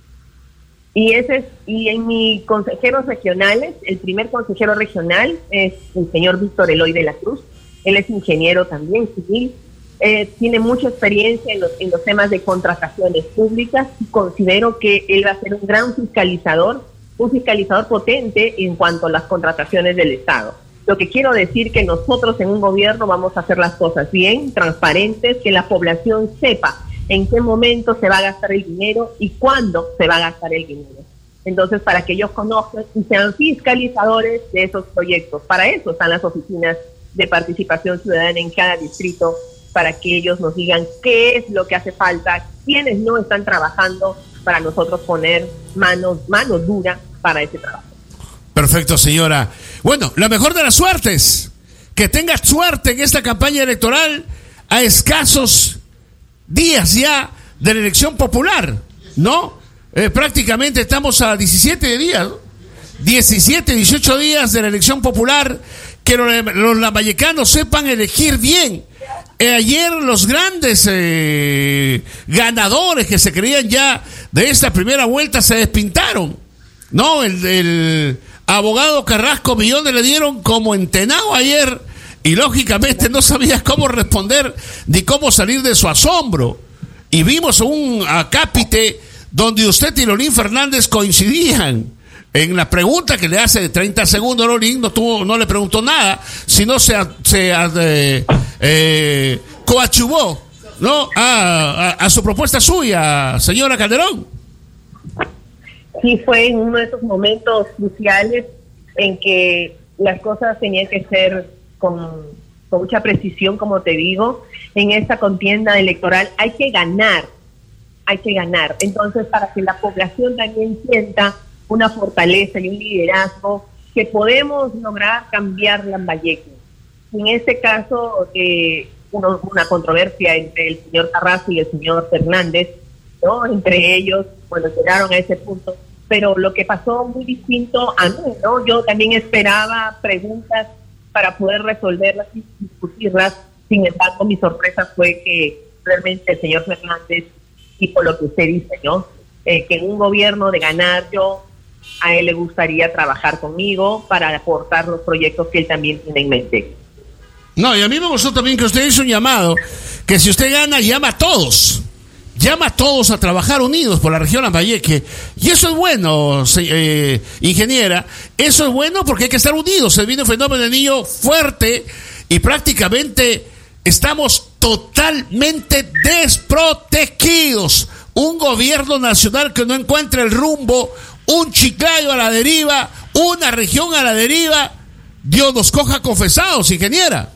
Y en mis consejeros regionales, el primer consejero regional es el señor Víctor Eloy de la Cruz. Él es ingeniero también civil, tiene mucha experiencia en los temas de contrataciones públicas, y considero que él va a ser un gran fiscalizador potente en cuanto a las contrataciones del Estado. Lo que quiero decir que nosotros en un gobierno vamos a hacer las cosas bien, transparentes, que la población sepa en qué momento se va a gastar el dinero y cuándo se va a gastar el dinero. Entonces, para que ellos conozcan y sean fiscalizadores de esos proyectos. Para eso están las oficinas de participación ciudadana en cada distrito, para que ellos nos digan qué es lo que hace falta, quiénes no están trabajando, para nosotros poner manos duras para ese trabajo. Perfecto, señora. Bueno, la mejor de las suertes. Que tengas suerte en esta campaña electoral a escasos días ya de la elección popular, ¿no? Prácticamente estamos a 17 días, ¿no? 18 días de la elección popular. Que los lambayecanos sepan elegir bien. Ayer los grandes ganadores que se creían ya de esta primera vuelta se despintaron, ¿no? El abogado Carrasco Millones le dieron como entenado ayer, y lógicamente no sabía cómo responder ni cómo salir de su asombro. Y vimos un acápite donde usted y Lolín Fernández coincidían en la pregunta que le hace de 30 segundos. Lolín no le preguntó nada, sino se coachubó, ¿no? a su propuesta suya, señora Calderón. Sí, fue en uno de esos momentos cruciales en que las cosas tenían que ser con mucha precisión, como te digo. En esta contienda electoral hay que ganar. Entonces, para que la población también sienta una fortaleza y un liderazgo, que podemos lograr cambiar Lambayeque. En este caso, una controversia entre el señor Carrasco y el señor Fernández, ¿no? Entre ellos, bueno, llegaron a ese punto, pero lo que pasó muy distinto a mí, ¿no? Yo también esperaba preguntas para poder resolverlas y discutirlas. Sin embargo, mi sorpresa fue que realmente el señor Fernández dijo lo que usted dice, ¿no? Que en un gobierno de ganar yo, a él le gustaría trabajar conmigo para aportar los proyectos que él también tiene en mente. No, y a mí me gustó también que usted hizo un llamado, que si usted gana, llama a todos a trabajar unidos por la región Lambayeque. Y eso es bueno, ingeniera, eso es bueno porque hay que estar unidos. Se viene un fenómeno de niño fuerte y prácticamente estamos totalmente desprotegidos. Un gobierno nacional que no encuentra el rumbo, un Chiclayo a la deriva, una región a la deriva. Dios nos coja confesados, ingeniera.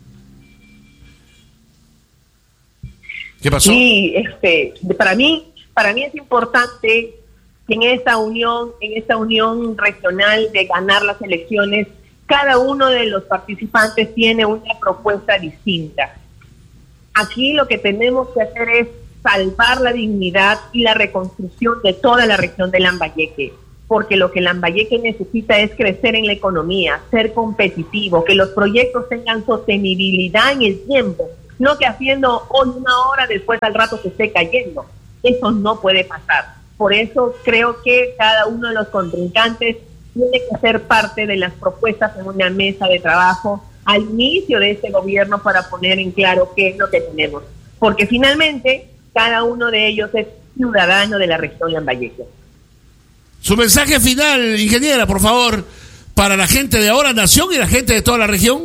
¿Qué pasó? Sí, para mí es importante que en esta unión regional de ganar las elecciones, cada uno de los participantes tiene una propuesta distinta. Aquí lo que tenemos que hacer es salvar la dignidad y la reconstrucción de toda la región de Lambayeque, porque lo que Lambayeque necesita es crecer en la economía, ser competitivo, que los proyectos tengan sostenibilidad en el tiempo, no que haciendo hoy una hora, después al rato se esté cayendo. Eso no puede pasar. Por eso creo que cada uno de los contrincantes tiene que ser parte de las propuestas en una mesa de trabajo al inicio de este gobierno para poner en claro qué es lo que tenemos. Porque finalmente cada uno de ellos es ciudadano de la región Lambayeque. Su mensaje final, ingeniera, por favor, para la gente de Ahora Nación y la gente de toda la región.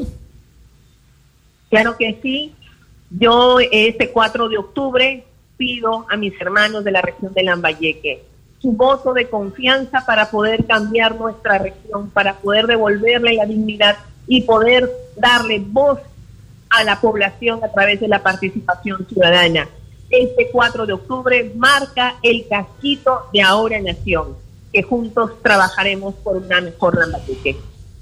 Claro que sí. Yo este 4 de octubre pido a mis hermanos de la región de Lambayeque su voto de confianza para poder cambiar nuestra región, para poder devolverle la dignidad y poder darle voz a la población a través de la participación ciudadana. Este 4 de octubre marca el casquito de Ahora Nación, que juntos trabajaremos por una mejor Lambayeque.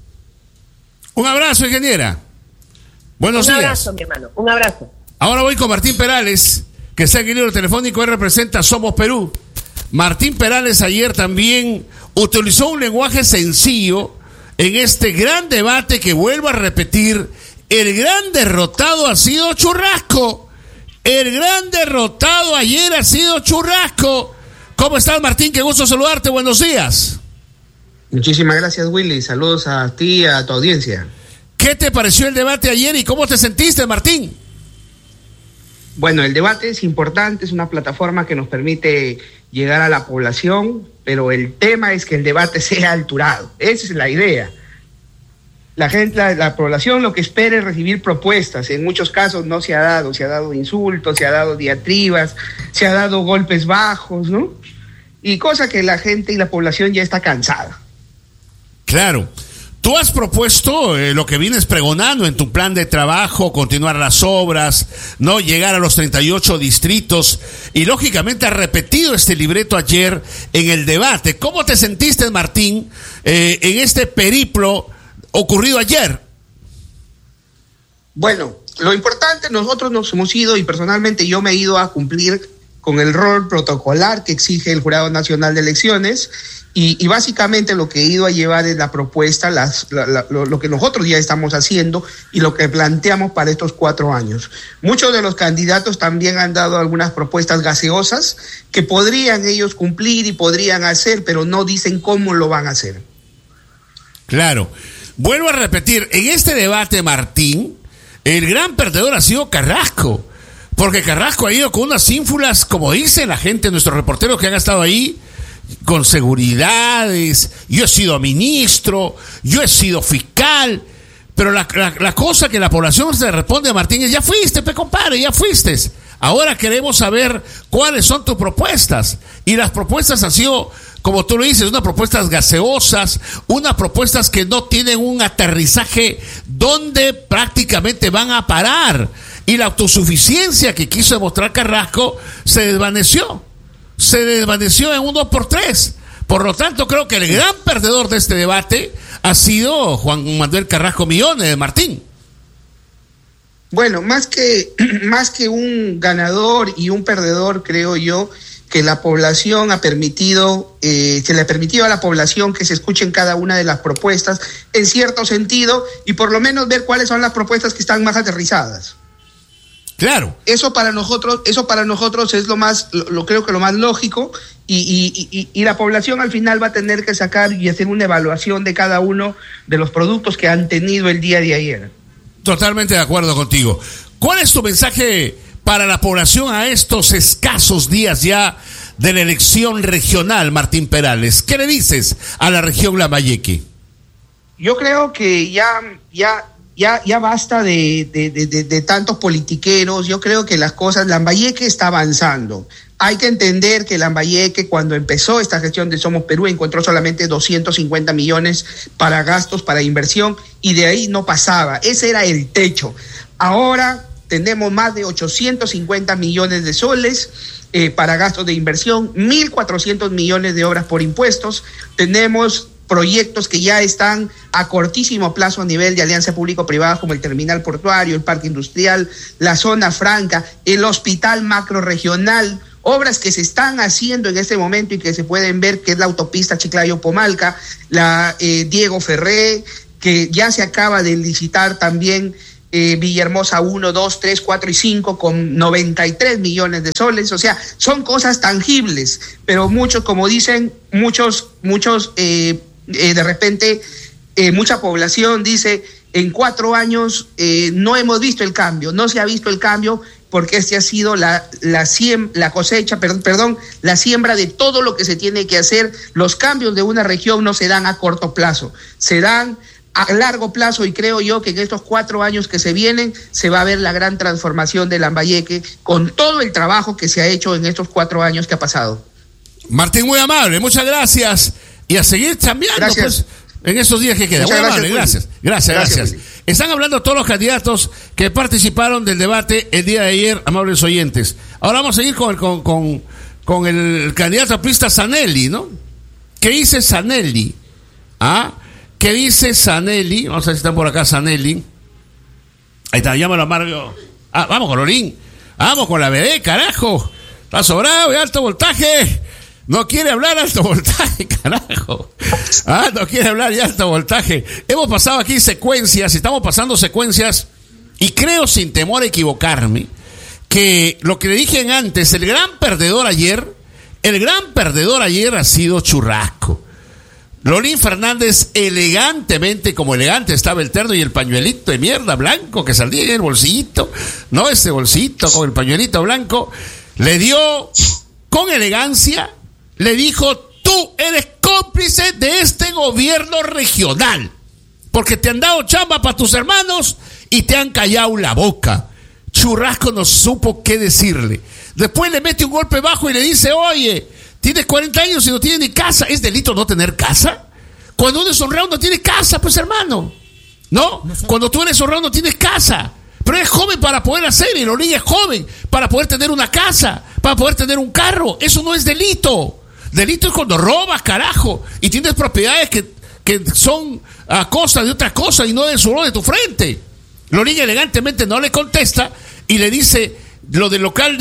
Un abrazo, ingeniera. Buenos días. Un abrazo, mi hermano. Un abrazo. Ahora voy con Martín Perales, que está en el libro telefónico, él representa Somos Perú. Martín Perales ayer también utilizó un lenguaje sencillo en este gran debate que, vuelvo a repetir, el gran derrotado ha sido Churrasco. El gran derrotado ayer ha sido Churrasco. ¿Cómo estás, Martín? Qué gusto saludarte. Buenos días. Muchísimas gracias, Willy. Saludos a ti y a tu audiencia. ¿Qué te pareció el debate ayer y cómo te sentiste, Martín? Bueno, el debate es importante, es una plataforma que nos permite llegar a la población, pero el tema es que el debate sea alturado. Esa es la idea. La gente, la población lo que espera es recibir propuestas. En muchos casos no se ha dado insultos, se ha dado diatribas, se ha dado golpes bajos, ¿no? Y cosa que la gente y la población ya está cansada. Claro. Tú has propuesto lo que vienes pregonando en tu plan de trabajo, continuar las obras, no llegar a los 38 distritos, y lógicamente has repetido este libreto ayer en el debate. ¿Cómo te sentiste, Martín, en este periplo ocurrido ayer? Bueno, lo importante, nosotros nos hemos ido, y personalmente yo me he ido a cumplir con el rol protocolar que exige el Jurado Nacional de Elecciones, y básicamente lo que he ido a llevar es la propuesta, lo que nosotros ya estamos haciendo y lo que planteamos para estos 4 años. Muchos de los candidatos también han dado algunas propuestas gaseosas que podrían ellos cumplir y podrían hacer, pero no dicen cómo lo van a hacer. Claro. Vuelvo a repetir, en este debate, Martín, el gran perdedor ha sido Carrasco, porque Carrasco ha ido con unas ínfulas, como dicen la gente, nuestros reporteros que han estado ahí, con seguridades. Yo he sido ministro, yo he sido fiscal, pero la cosa que la población se responde a Martín es: ya fuiste, compadre, ya fuiste. Ahora queremos saber cuáles son tus propuestas. Y las propuestas han sido, como tú lo dices, unas propuestas gaseosas, unas propuestas que no tienen un aterrizaje donde prácticamente van a parar. Y la autosuficiencia que quiso demostrar Carrasco se desvaneció en un 2x3. Por lo tanto, creo que el gran perdedor de este debate ha sido Juan Manuel Carrasco Millones, Martín. Bueno, más que un ganador y un perdedor, creo yo que la población ha permitido, se le ha permitido a la población que se escuchen cada una de las propuestas en cierto sentido, y por lo menos ver cuáles son las propuestas que están más aterrizadas. Claro. Eso para nosotros es creo que lo más lógico, y la población al final va a tener que sacar y hacer una evaluación de cada uno de los productos que han tenido el día de ayer. Totalmente de acuerdo contigo. ¿Cuál es tu mensaje para la población a estos escasos días ya de la elección regional, Martín Perales? ¿Qué le dices a la región Lambayeque? Yo creo que ya basta de tantos politiqueros. Yo creo que Lambayeque está avanzando. Hay que entender que Lambayeque, cuando empezó esta gestión de Somos Perú, encontró solamente 250 millones para gastos, para inversión, y de ahí no pasaba. Ese era el techo. Ahora tenemos más de 850 millones de soles para gastos de inversión, 1.400 millones de obras por impuestos. Tenemos proyectos que ya están a cortísimo plazo a nivel de alianza público-privada, como el terminal portuario, el parque industrial, la zona franca, el hospital macrorregional, obras que se están haciendo en este momento y que se pueden ver, que es la autopista Chiclayo-Pomalca, la Diego Ferré, que ya se acaba de licitar también Villahermosa 1, 2, 3, 4 y 5 con 93 millones de soles. O sea, son cosas tangibles, pero muchos, como dicen, muchos de repente, mucha población dice, en 4 años no hemos visto el cambio, no se ha visto el cambio, porque este ha sido la siembra de todo lo que se tiene que hacer. Los cambios de una región no se dan a corto plazo, se dan a largo plazo, y creo yo que en estos 4 años que se vienen se va a ver la gran transformación de Lambayeque con todo el trabajo que se ha hecho en estos 4 años que ha pasado. Martín, muy amable, muchas gracias, y a seguir cambiando pues en estos días que quedan. Muy amable, gracias. Están hablando todos los candidatos que participaron del debate el día de ayer, amables oyentes. Ahora vamos a seguir con el candidato aprista Zanelli, ¿no? ¿Qué dice Zanelli? ¿Qué dice Zanelli? Vamos a ver si está por acá Zanelli. Ahí está, llámalo a Mario. Vamos con Lorín. Vamos con la BD, carajo. Está sobrado de alto voltaje. No quiere hablar alto voltaje, carajo. No quiere hablar de alto voltaje. Hemos pasado aquí secuencias, estamos pasando secuencias, y creo, sin temor a equivocarme, que lo que le dije antes, el gran perdedor ayer ha sido Churrasco. Lorín Fernández, elegantemente, como elegante estaba el terno y el pañuelito de mierda blanco que salía en el bolsillito, no ese bolsito con el pañuelito blanco, le dio con elegancia, le dijo: tú eres cómplice de este gobierno regional, porque te han dado chamba para tus hermanos y te han callado la boca. Churrasco no supo qué decirle. Después le mete un golpe bajo y le dice: oye, tienes 40 años y no tienes ni casa. ¿Es delito no tener casa? Cuando uno es honrado no tiene casa, pues, hermano. ¿No? Cuando tú eres honrado no tienes casa. Pero es joven para poder hacer, y Lorín es joven para poder tener una casa, para poder tener un carro. Eso no es delito. Delito es cuando robas, carajo, y tienes propiedades que son a costa de otra cosa y no del sudor de tu frente. Lorín elegantemente no le contesta y le dice lo del local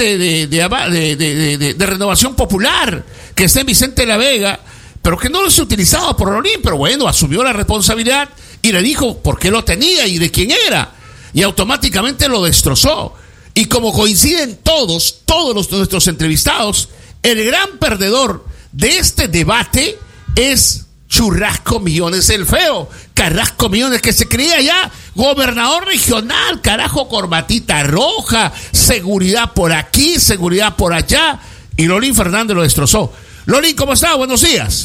de Renovación Popular, que está en Vicente La Vega, pero que no lo se utilizaba por Lorín, pero bueno, asumió la responsabilidad y le dijo por qué lo tenía y de quién era, y automáticamente lo destrozó. Y como coinciden todos nuestros entrevistados, el gran perdedor de este debate es Churrasco Millones, el feo Carrasco Millones, que se creía ya gobernador regional, carajo, corbatita roja, seguridad por aquí, seguridad por allá, y Lorín Fernández lo destrozó. Lorín, ¿cómo está? Buenos días.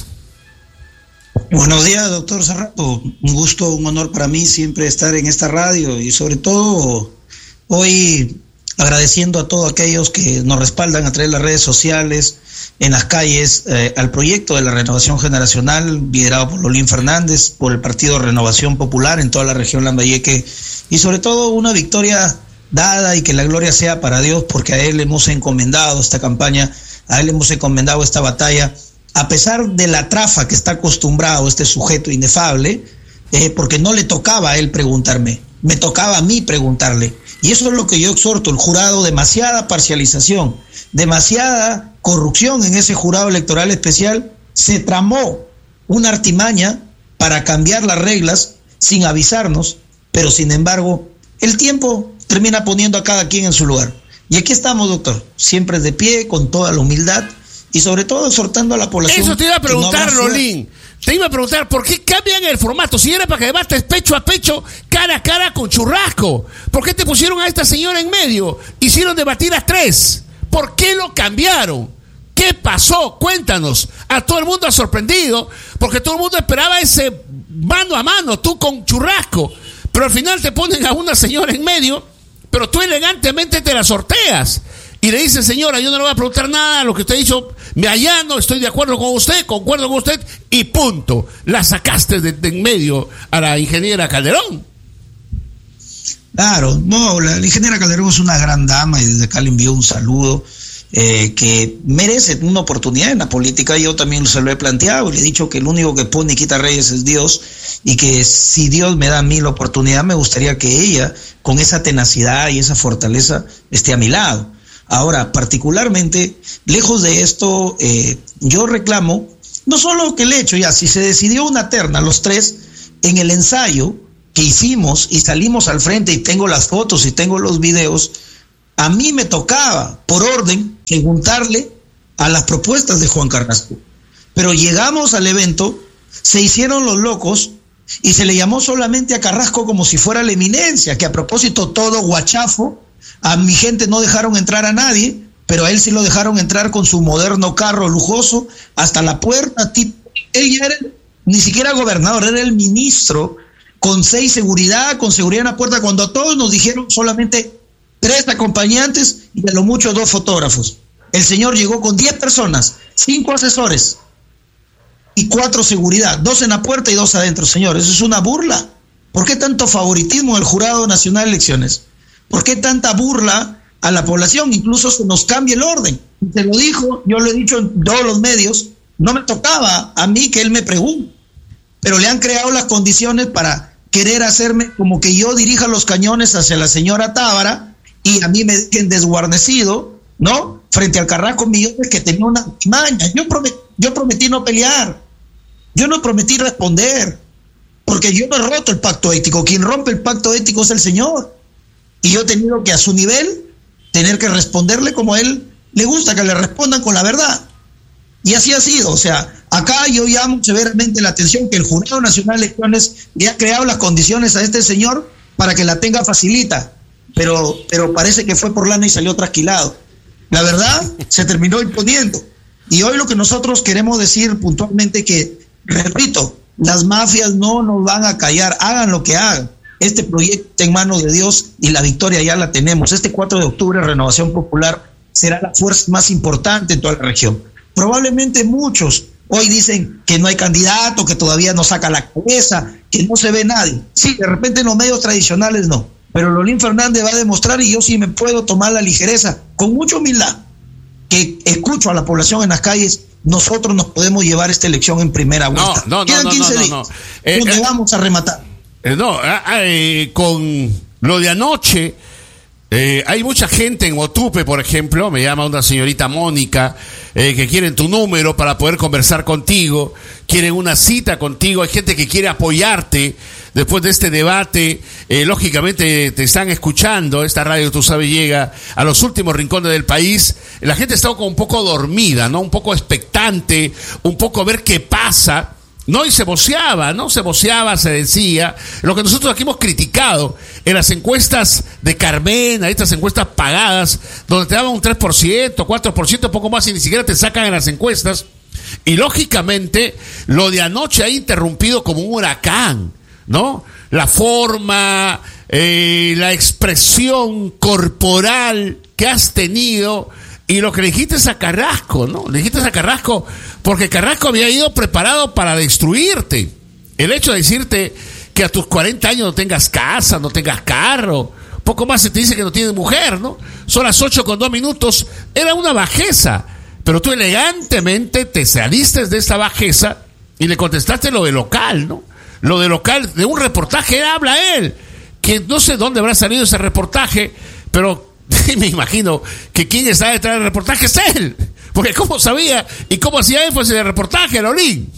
Buenos días, doctor Cerrato. Un gusto, un honor para mí siempre estar en esta radio, y sobre todo hoy agradeciendo a todos aquellos que nos respaldan a través de las redes sociales, en las calles, al proyecto de la renovación generacional liderado por Lorín Fernández, por el Partido Renovación Popular en toda la región Lambayeque, y sobre todo una victoria dada, y que la gloria sea para Dios, porque a él hemos encomendado esta campaña, a él hemos encomendado esta batalla, a pesar de la trafa que está acostumbrado este sujeto inefable, porque no le tocaba a él preguntarme, me tocaba a mí preguntarle. Y eso es lo que yo exhorto, el jurado: demasiada parcialización, demasiada corrupción en ese jurado electoral especial. Se tramó una artimaña para cambiar las reglas sin avisarnos, pero sin embargo el tiempo termina poniendo a cada quien en su lugar. Y aquí estamos, doctor, siempre de pie, con toda la humildad, y sobre todo exhortando a la población. Eso te iba a preguntar, Lorín. Te iba a preguntar, ¿por qué cambian el formato? Si era para que debates pecho a pecho, cara a cara con Churrasco. ¿Por qué te pusieron a esta señora en medio? Hicieron debatir a 3. ¿Por qué lo cambiaron? ¿Qué pasó? Cuéntanos. A todo el mundo ha sorprendido, porque todo el mundo esperaba ese mano a mano, tú con Churrasco. Pero al final te ponen a una señora en medio, pero tú elegantemente te la sorteas. Y le dice: señora, yo no le voy a preguntar nada, lo que usted ha dicho, me allano, estoy de acuerdo con usted, concuerdo con usted, y punto. La sacaste de en medio a la ingeniera Calderón. Claro, no, la ingeniera Calderón es una gran dama, y desde acá le envío un saludo. que merece una oportunidad en la política. Yo también se lo he planteado y le he dicho que el único que pone y quita reyes es Dios, y que si Dios me da a mí la oportunidad, me gustaría que ella, con esa tenacidad y esa fortaleza, esté a mi lado. Ahora, particularmente, lejos de esto, yo reclamo, no solo que el hecho, ya, si se decidió una terna, los tres, en el ensayo que hicimos y salimos al frente, y tengo las fotos y tengo los videos, a mí me tocaba, por orden, preguntarle a las propuestas de Juan Carrasco. Pero llegamos al evento, se hicieron los locos y se le llamó solamente a Carrasco como si fuera la eminencia, que a propósito todo guachafo, a mi gente no dejaron entrar a nadie, pero a él sí lo dejaron entrar con su moderno carro lujoso hasta la puerta. Él ya era ni siquiera gobernador, era el ministro, con 6 seguridad, con seguridad en la puerta, cuando a todos nos dijeron solamente 3 acompañantes y a lo mucho 2 fotógrafos. El señor llegó con 10 personas, 5 asesores y 4 seguridad, 2 en la puerta y 2 adentro. Señor, eso es una burla. ¿Por qué tanto favoritismo del Jurado Nacional de Elecciones? ¿Por qué tanta burla a la población? Incluso se nos cambia el orden. Se lo dijo, yo lo he dicho en todos los medios, no me tocaba a mí que él me pregunte, pero le han creado las condiciones para querer hacerme como que yo dirija los cañones hacia la señora Tábara y a mí me dejen desguarnecido, ¿no? Frente al Carrasco Millones, que tenía una maña. Yo prometí no pelear, yo no prometí responder, porque yo no he roto el pacto ético. Quien rompe el pacto ético es el señor, y yo he tenido que, a su nivel, tener que responderle como a él le gusta que le respondan, con la verdad. Y así ha sido. O sea, acá yo llamo severamente la atención que el Jurado Nacional de Elecciones le ha creado las condiciones a este señor para que la tenga facilita, pero parece que fue por lana y salió trasquilado. La verdad se terminó imponiendo. Y hoy lo que nosotros queremos decir puntualmente, que, repito, las mafias no nos van a callar, hagan lo que hagan. Este proyecto está en manos de Dios y la victoria ya la tenemos. Este 4 de octubre, Renovación Popular será la fuerza más importante en toda la región. Probablemente muchos hoy dicen que no hay candidato, que todavía no saca la cabeza, que no se ve nadie. Sí, de repente en los medios tradicionales no, pero Lolín Fernández va a demostrar, y yo sí me puedo tomar la ligereza, con mucha humildad, que escucho a la población en las calles. Nosotros nos podemos llevar esta elección en primera vuelta. Quedan 15 días. ¿Dónde vamos a rematar? Con lo de anoche, hay mucha gente en Otupe, por ejemplo, me llama una señorita Mónica, que quieren tu número para poder conversar contigo, quieren una cita contigo. Hay gente que quiere apoyarte después de este debate. Lógicamente te están escuchando. Esta radio, tú sabes, llega a los últimos rincones del país. La gente está como un poco dormida, ¿no? Un poco expectante, un poco a ver qué pasa. No, y se voceaba, se decía, lo que nosotros aquí hemos criticado en las encuestas de Carmena, estas encuestas pagadas, donde te daban un 3%, 4%, poco más, y ni siquiera te sacan en las encuestas. Y lógicamente, lo de anoche ha interrumpido como un huracán, ¿no? La forma, la expresión corporal que has tenido. Y lo que le dijiste a Carrasco, ¿no? Le dijiste a Carrasco, porque Carrasco había ido preparado para destruirte. El hecho de decirte que a tus 40 años no tengas casa, no tengas carro, poco más se te dice que no tienes mujer, ¿no? Son las 8:02, era una bajeza. Pero tú elegantemente te saliste de esta bajeza y le contestaste lo de local, ¿no? Lo de local, de un reportaje, habla él, que no sé dónde habrá salido ese reportaje, pero me imagino que quien está detrás del reportaje es él, porque cómo sabía y cómo hacía énfasis del reportaje, Lolín.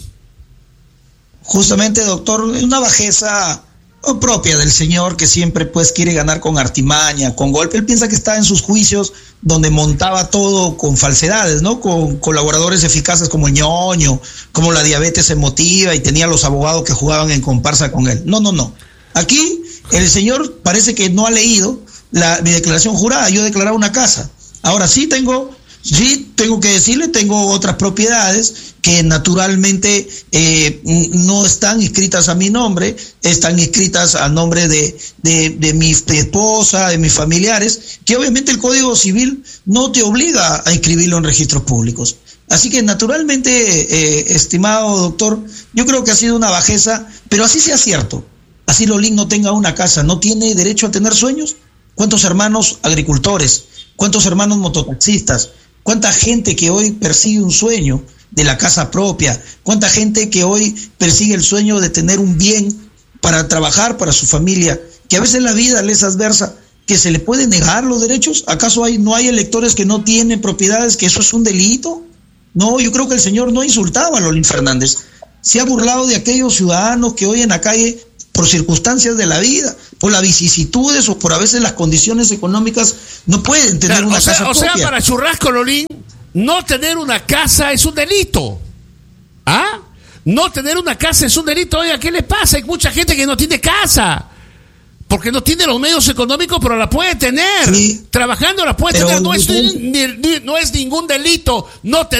Justamente, doctor, una bajeza propia del señor, que siempre pues quiere ganar con artimaña, con golpe. Él piensa que está en sus juicios donde montaba todo con falsedades, ¿no? Con colaboradores eficaces como el ñoño, como la diabetes emotiva, y tenía los abogados que jugaban en comparsa con él. No. Aquí el señor parece que no ha leído mi declaración jurada. Yo declaraba una casa. Ahora sí tengo que decirle, tengo otras propiedades que naturalmente no están inscritas a mi nombre, están inscritas a nombre de mi esposa, de mis familiares, que obviamente el Código Civil no te obliga a inscribirlo en registros públicos. Así que naturalmente, estimado doctor, yo creo que ha sido una bajeza, pero así sea cierto, así Lolín no tenga una casa, ¿no tiene derecho a tener sueños? ¿Cuántos hermanos agricultores? ¿Cuántos hermanos mototaxistas? ¿Cuánta gente que hoy persigue un sueño de la casa propia? ¿Cuánta gente que hoy persigue el sueño de tener un bien para trabajar para su familia? Que a veces la vida les adversa, que se le puede negar los derechos. ¿Acaso no hay electores que no tienen propiedades, que eso es un delito? No, yo creo que el señor no insultaba a Lolín Fernández. Se ha burlado de aquellos ciudadanos que hoy en la calle, por circunstancias de la vida, por las vicisitudes o por a veces las condiciones económicas, no pueden tener una casa propia. O sea, para Churrasco, Lolín, no tener una casa es un delito. ¿Ah? No tener una casa es un delito. Oiga, ¿qué le pasa? Hay mucha gente que no tiene casa. Porque no tiene los medios económicos, pero la puede tener. Sí, trabajando la puede tener. No es ningún delito no tener